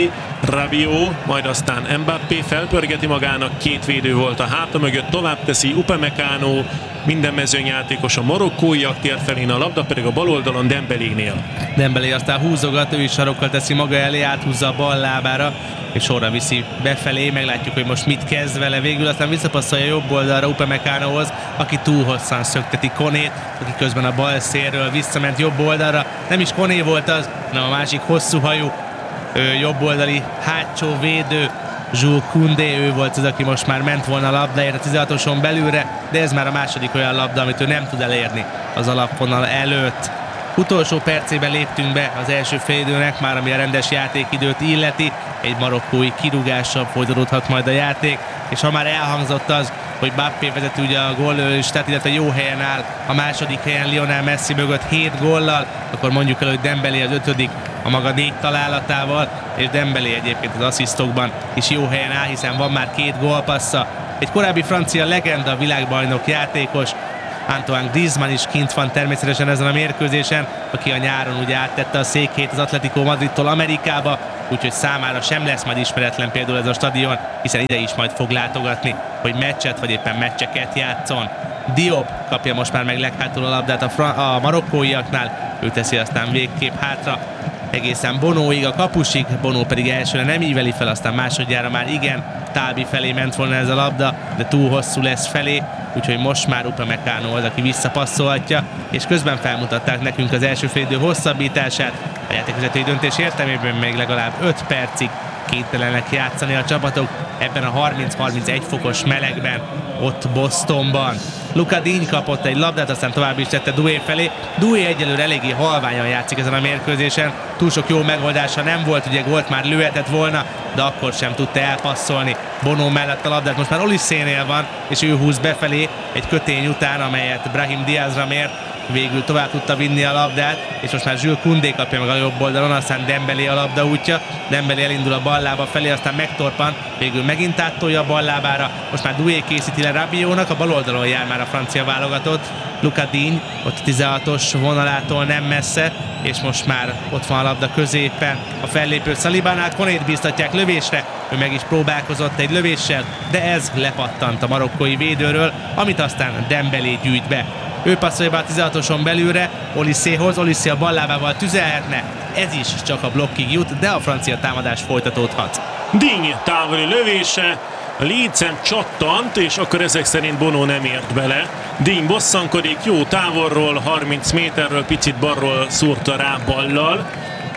[SPEAKER 3] Rabiot, majd aztán Mbappé felpörgeti magának, két védő volt a háta mögött, tovább teszi Upamecano, minden mezőnyjátékos a marokkóiak tér felén, a labda pedig a bal oldalon Dembelénél.
[SPEAKER 4] Dembélé aztán húzogat, ő is sarokkal teszi maga elé, áthúzza a bal lábára, és sorra viszi befelé, meglátjuk, hogy most mit kezd vele. Végül aztán visszapasszolja jobb oldalra Upamecanohoz, aki túl hosszan szökteti Konét, aki közben a bal szélről visszament jobb oldalra. Nem is Koné volt az, hanem a másik hosszú hajú jobb oldali hátsó védő, Jules Koundé, ő volt az, aki most már ment volna a labdáért a 16-oson belülre, de ez már a második olyan labda, amit ő nem tud elérni az alapvonal előtt. Utolsó percében léptünk be az első félidőnek, már ami a rendes játékidőt illeti, egy marokkói kirúgással folytatódhat majd a játék, és ha már elhangzott az, hogy Mbappé vezeti ugye a góllistát, illetve jó helyen áll a második helyen Lionel Messi mögött 7 góllal, akkor mondjuk el, hogy Dembélé az 5. a maga 4 találatával, és Dembélé egyébként az asszisztokban is jó helyen áll, hiszen van már 2 gólpassza. Egy korábbi francia legenda, világbajnok játékos, Antoine Griezmann is kint van természetesen ezen a mérkőzésen, aki a nyáron ugye áttette a székhelyét az Atletico Madridtól Amerikába, úgyhogy számára sem lesz majd ismeretlen például ez a stadion, hiszen ide is majd fog látogatni, hogy meccset vagy éppen meccseket játszon. Diop kapja most már meg leghátul a labdát a marokkóiaknál, ő teszi aztán végképp hátra egészen Bonoig, a kapusig, Bono pedig elsőre nem íveli fel, aztán másodjára már igen, Tálbi felé ment volna ez a labda, de túl hosszú lesz felé, úgyhogy most már Upamecano az, aki visszapasszolhatja, és közben felmutatták nekünk az első félidő hosszabbítását. A játékvezetői döntés értelmében még legalább 5 percig kénytelenek játszani a csapatok ebben a 30-31 fokos melegben ott Bostonban. Luka Digne kapott egy labdát, aztán tovább is tette Doué felé. Doué egyelőre eléggé halványan játszik ezen a mérkőzésen, túl sok jó megoldása nem volt, ugye gólt már lőhetett volna, de akkor sem tudta elpasszolni Bono mellett a labdát. Most már Olyssénél van, és ő húz befelé egy kötény után, amelyet Brahim Diazra mért, végül tovább tudta vinni a labdát, és most már Jules Koundé kapja meg a jobb oldalon, aztán Dembélé a labda útja, Dembélé elindul a bal lába felé, aztán megtorpan, végül megint áttolja a bal lábára, most már Doué készíti le Rabiotnak, a bal oldalon jár már a francia válogatott, Luka Digne ott 16-os vonalától nem messze, és most már ott van a labda középen, a fellépő Salibánál, Konét bíztatják lövésre, ő meg is próbálkozott egy lövéssel, de ez lepattant a marokkói védőről, amit aztán Dembélé gyűjt be. Ő passzolja be a 16-oson belülre Olysséhoz, Olyssé a ballábával tüzelhetne, ez is csak a blokkig jut, de a francia támadás folytatódhat.
[SPEAKER 3] Digne távoli lövése, a lécen csattant, és akkor ezek szerint Bono nem ért bele. Digne bosszankodik, jó távolról, 30 méterről, picit balról szúrta rá ballal,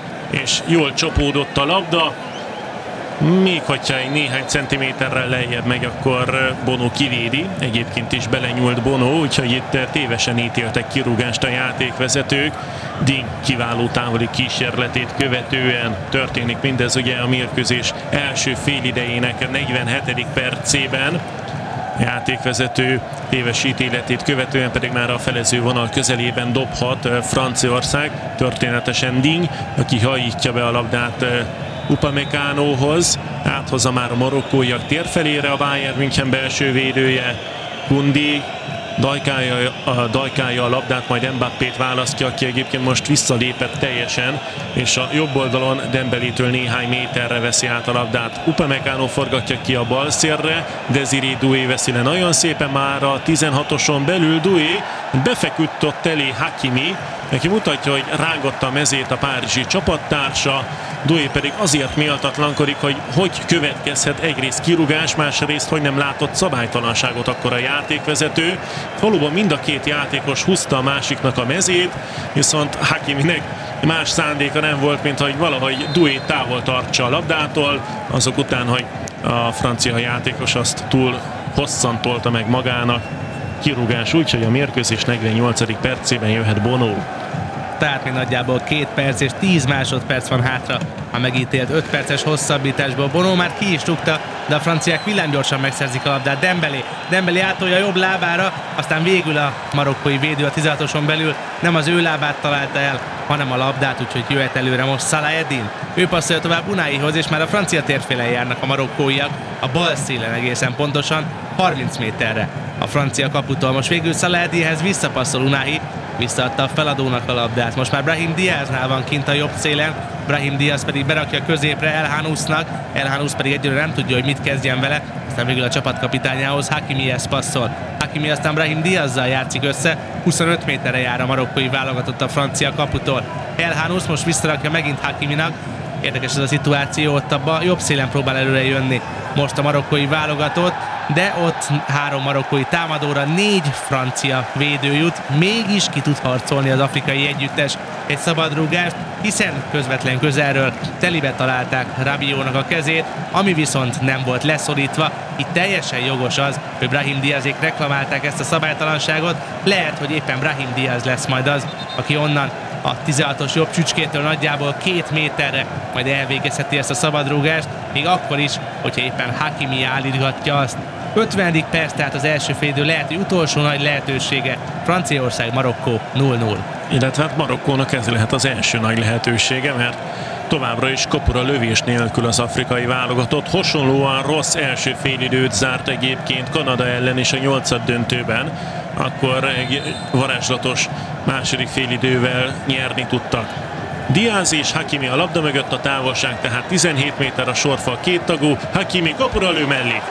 [SPEAKER 3] és jól csapódott a labda. Még hogyha egy néhány centiméterrel lejjebb megy, akkor Bono kivédi. Egyébként is belenyúlt Bono, úgyhogy itt tévesen ítéltek kirúgást a játékvezetők. Digne kiváló távoli kísérletét követően történik mindez ugye a mérkőzés első félidejének 47. percében. A játékvezető téves ítéletét követően pedig már a felező vonal közelében dobhat Franciaország. Történetesen Digne, aki hajítja be a labdát Upamecanohoz, áthozza már a marokkóiak tér felére a Bayern München belső védője. Koundé dajkálja a labdát, majd Mbappét választja, aki egyébként most visszalépett teljesen, és a jobb oldalon Dembelétől néhány méterre veszi át a labdát. Upamecano forgatja ki a bal szélre, Désiré Doué veszi le nagyon szépen, már a 16-oson belül Doué befeküdt ott elé Hakimi, neki mutatja, hogy rángotta a mezét a párizsi csapattársa, Doué pedig azért méltatlankodik, hogy következhet egyrészt kirúgás, másrészt, hogy nem látott szabálytalanságot akkor a játékvezető. Valóban mind a két játékos húzta a másiknak a mezét, viszont Hakiminek más szándéka nem volt, mint hogy valahogy Doué távol tartsa a labdától, azok után, hogy a francia játékos azt túl hosszan tolta meg magának. Kirúgás, úgyhogy a mérkőzés 48. percében jöhet Bono.
[SPEAKER 4] Tehát még nagyjából 2 perc és 10 másodperc van hátra a megítélt 5 perces hosszabbításból. Bono már ki is rúgta, de a franciák villámgyorsan megszerzik a labdát. Dembélé átolja a jobb lábára, aztán végül a marokkói védő a 16-oson belül nem az ő lábát találta el, hanem a labdát, úgyhogy jöhet előre most Salah Eddin. Ő passzolja tovább Unaihoz, és már a francia térfélen járnak a marokkóiak, a bal szélen egészen pontosan, 30 méterre a francia kaputól. Most végül Salah Eddinhez visszapasszol Unai, visszaadta a feladónak a labdát. Most már Brahim Diaznál van kint a jobb szélen, Brahim Diaz pedig berakja középre El Hanusnak, El Hanus pedig egyelőre nem tudja, hogy mit kezdjen vele, aztán végül a csapatkapitányához Hakimihez passzol. Hakimi aztán Brahim Diazzal játszik össze, 25 méterre jár a marokkói válogatott a francia kaputól. El Hanus most visszarakja megint Hakiminak, érdekes ez a szituáció, ott a jobb szélen próbál előre jönni most a marokkói válogatott, de ott 3 marokkói támadóra 4 francia védő jut, mégis ki tud harcolni az afrikai együttes egy szabadrúgást, hiszen közvetlen közelről telibe találták Rabiónak a kezét, ami viszont nem volt leszorítva. Itt teljesen jogos az, hogy Brahim Diazék reklamálták ezt a szabálytalanságot, lehet, hogy éppen Brahim Diaz lesz majd az, aki onnan a 16-os jobb csücskétől nagyjából 2 méterre majd elvégezheti ezt a szabadrúgást, még akkor is, hogyha éppen Hakimi állítgatja azt. 50. perc, tehát az első félidő lehet, hogy utolsó nagy lehetősége. Franciaország, Marokkó 0-0.
[SPEAKER 3] Illetve hát Marokkónak ez lehet az első nagy lehetősége, mert továbbra is kapura lövés nélkül az afrikai válogatott. Hasonlóan rossz első félidőt zárt egyébként Kanada ellen is a 8. döntőben, akkor egy varázslatos második félidővel nyerni tudtak. Diaz és Hakimi a labda mögött, a távolság tehát 17 méter, a sorfal kéttagú, Hakimi kapura lő mellé,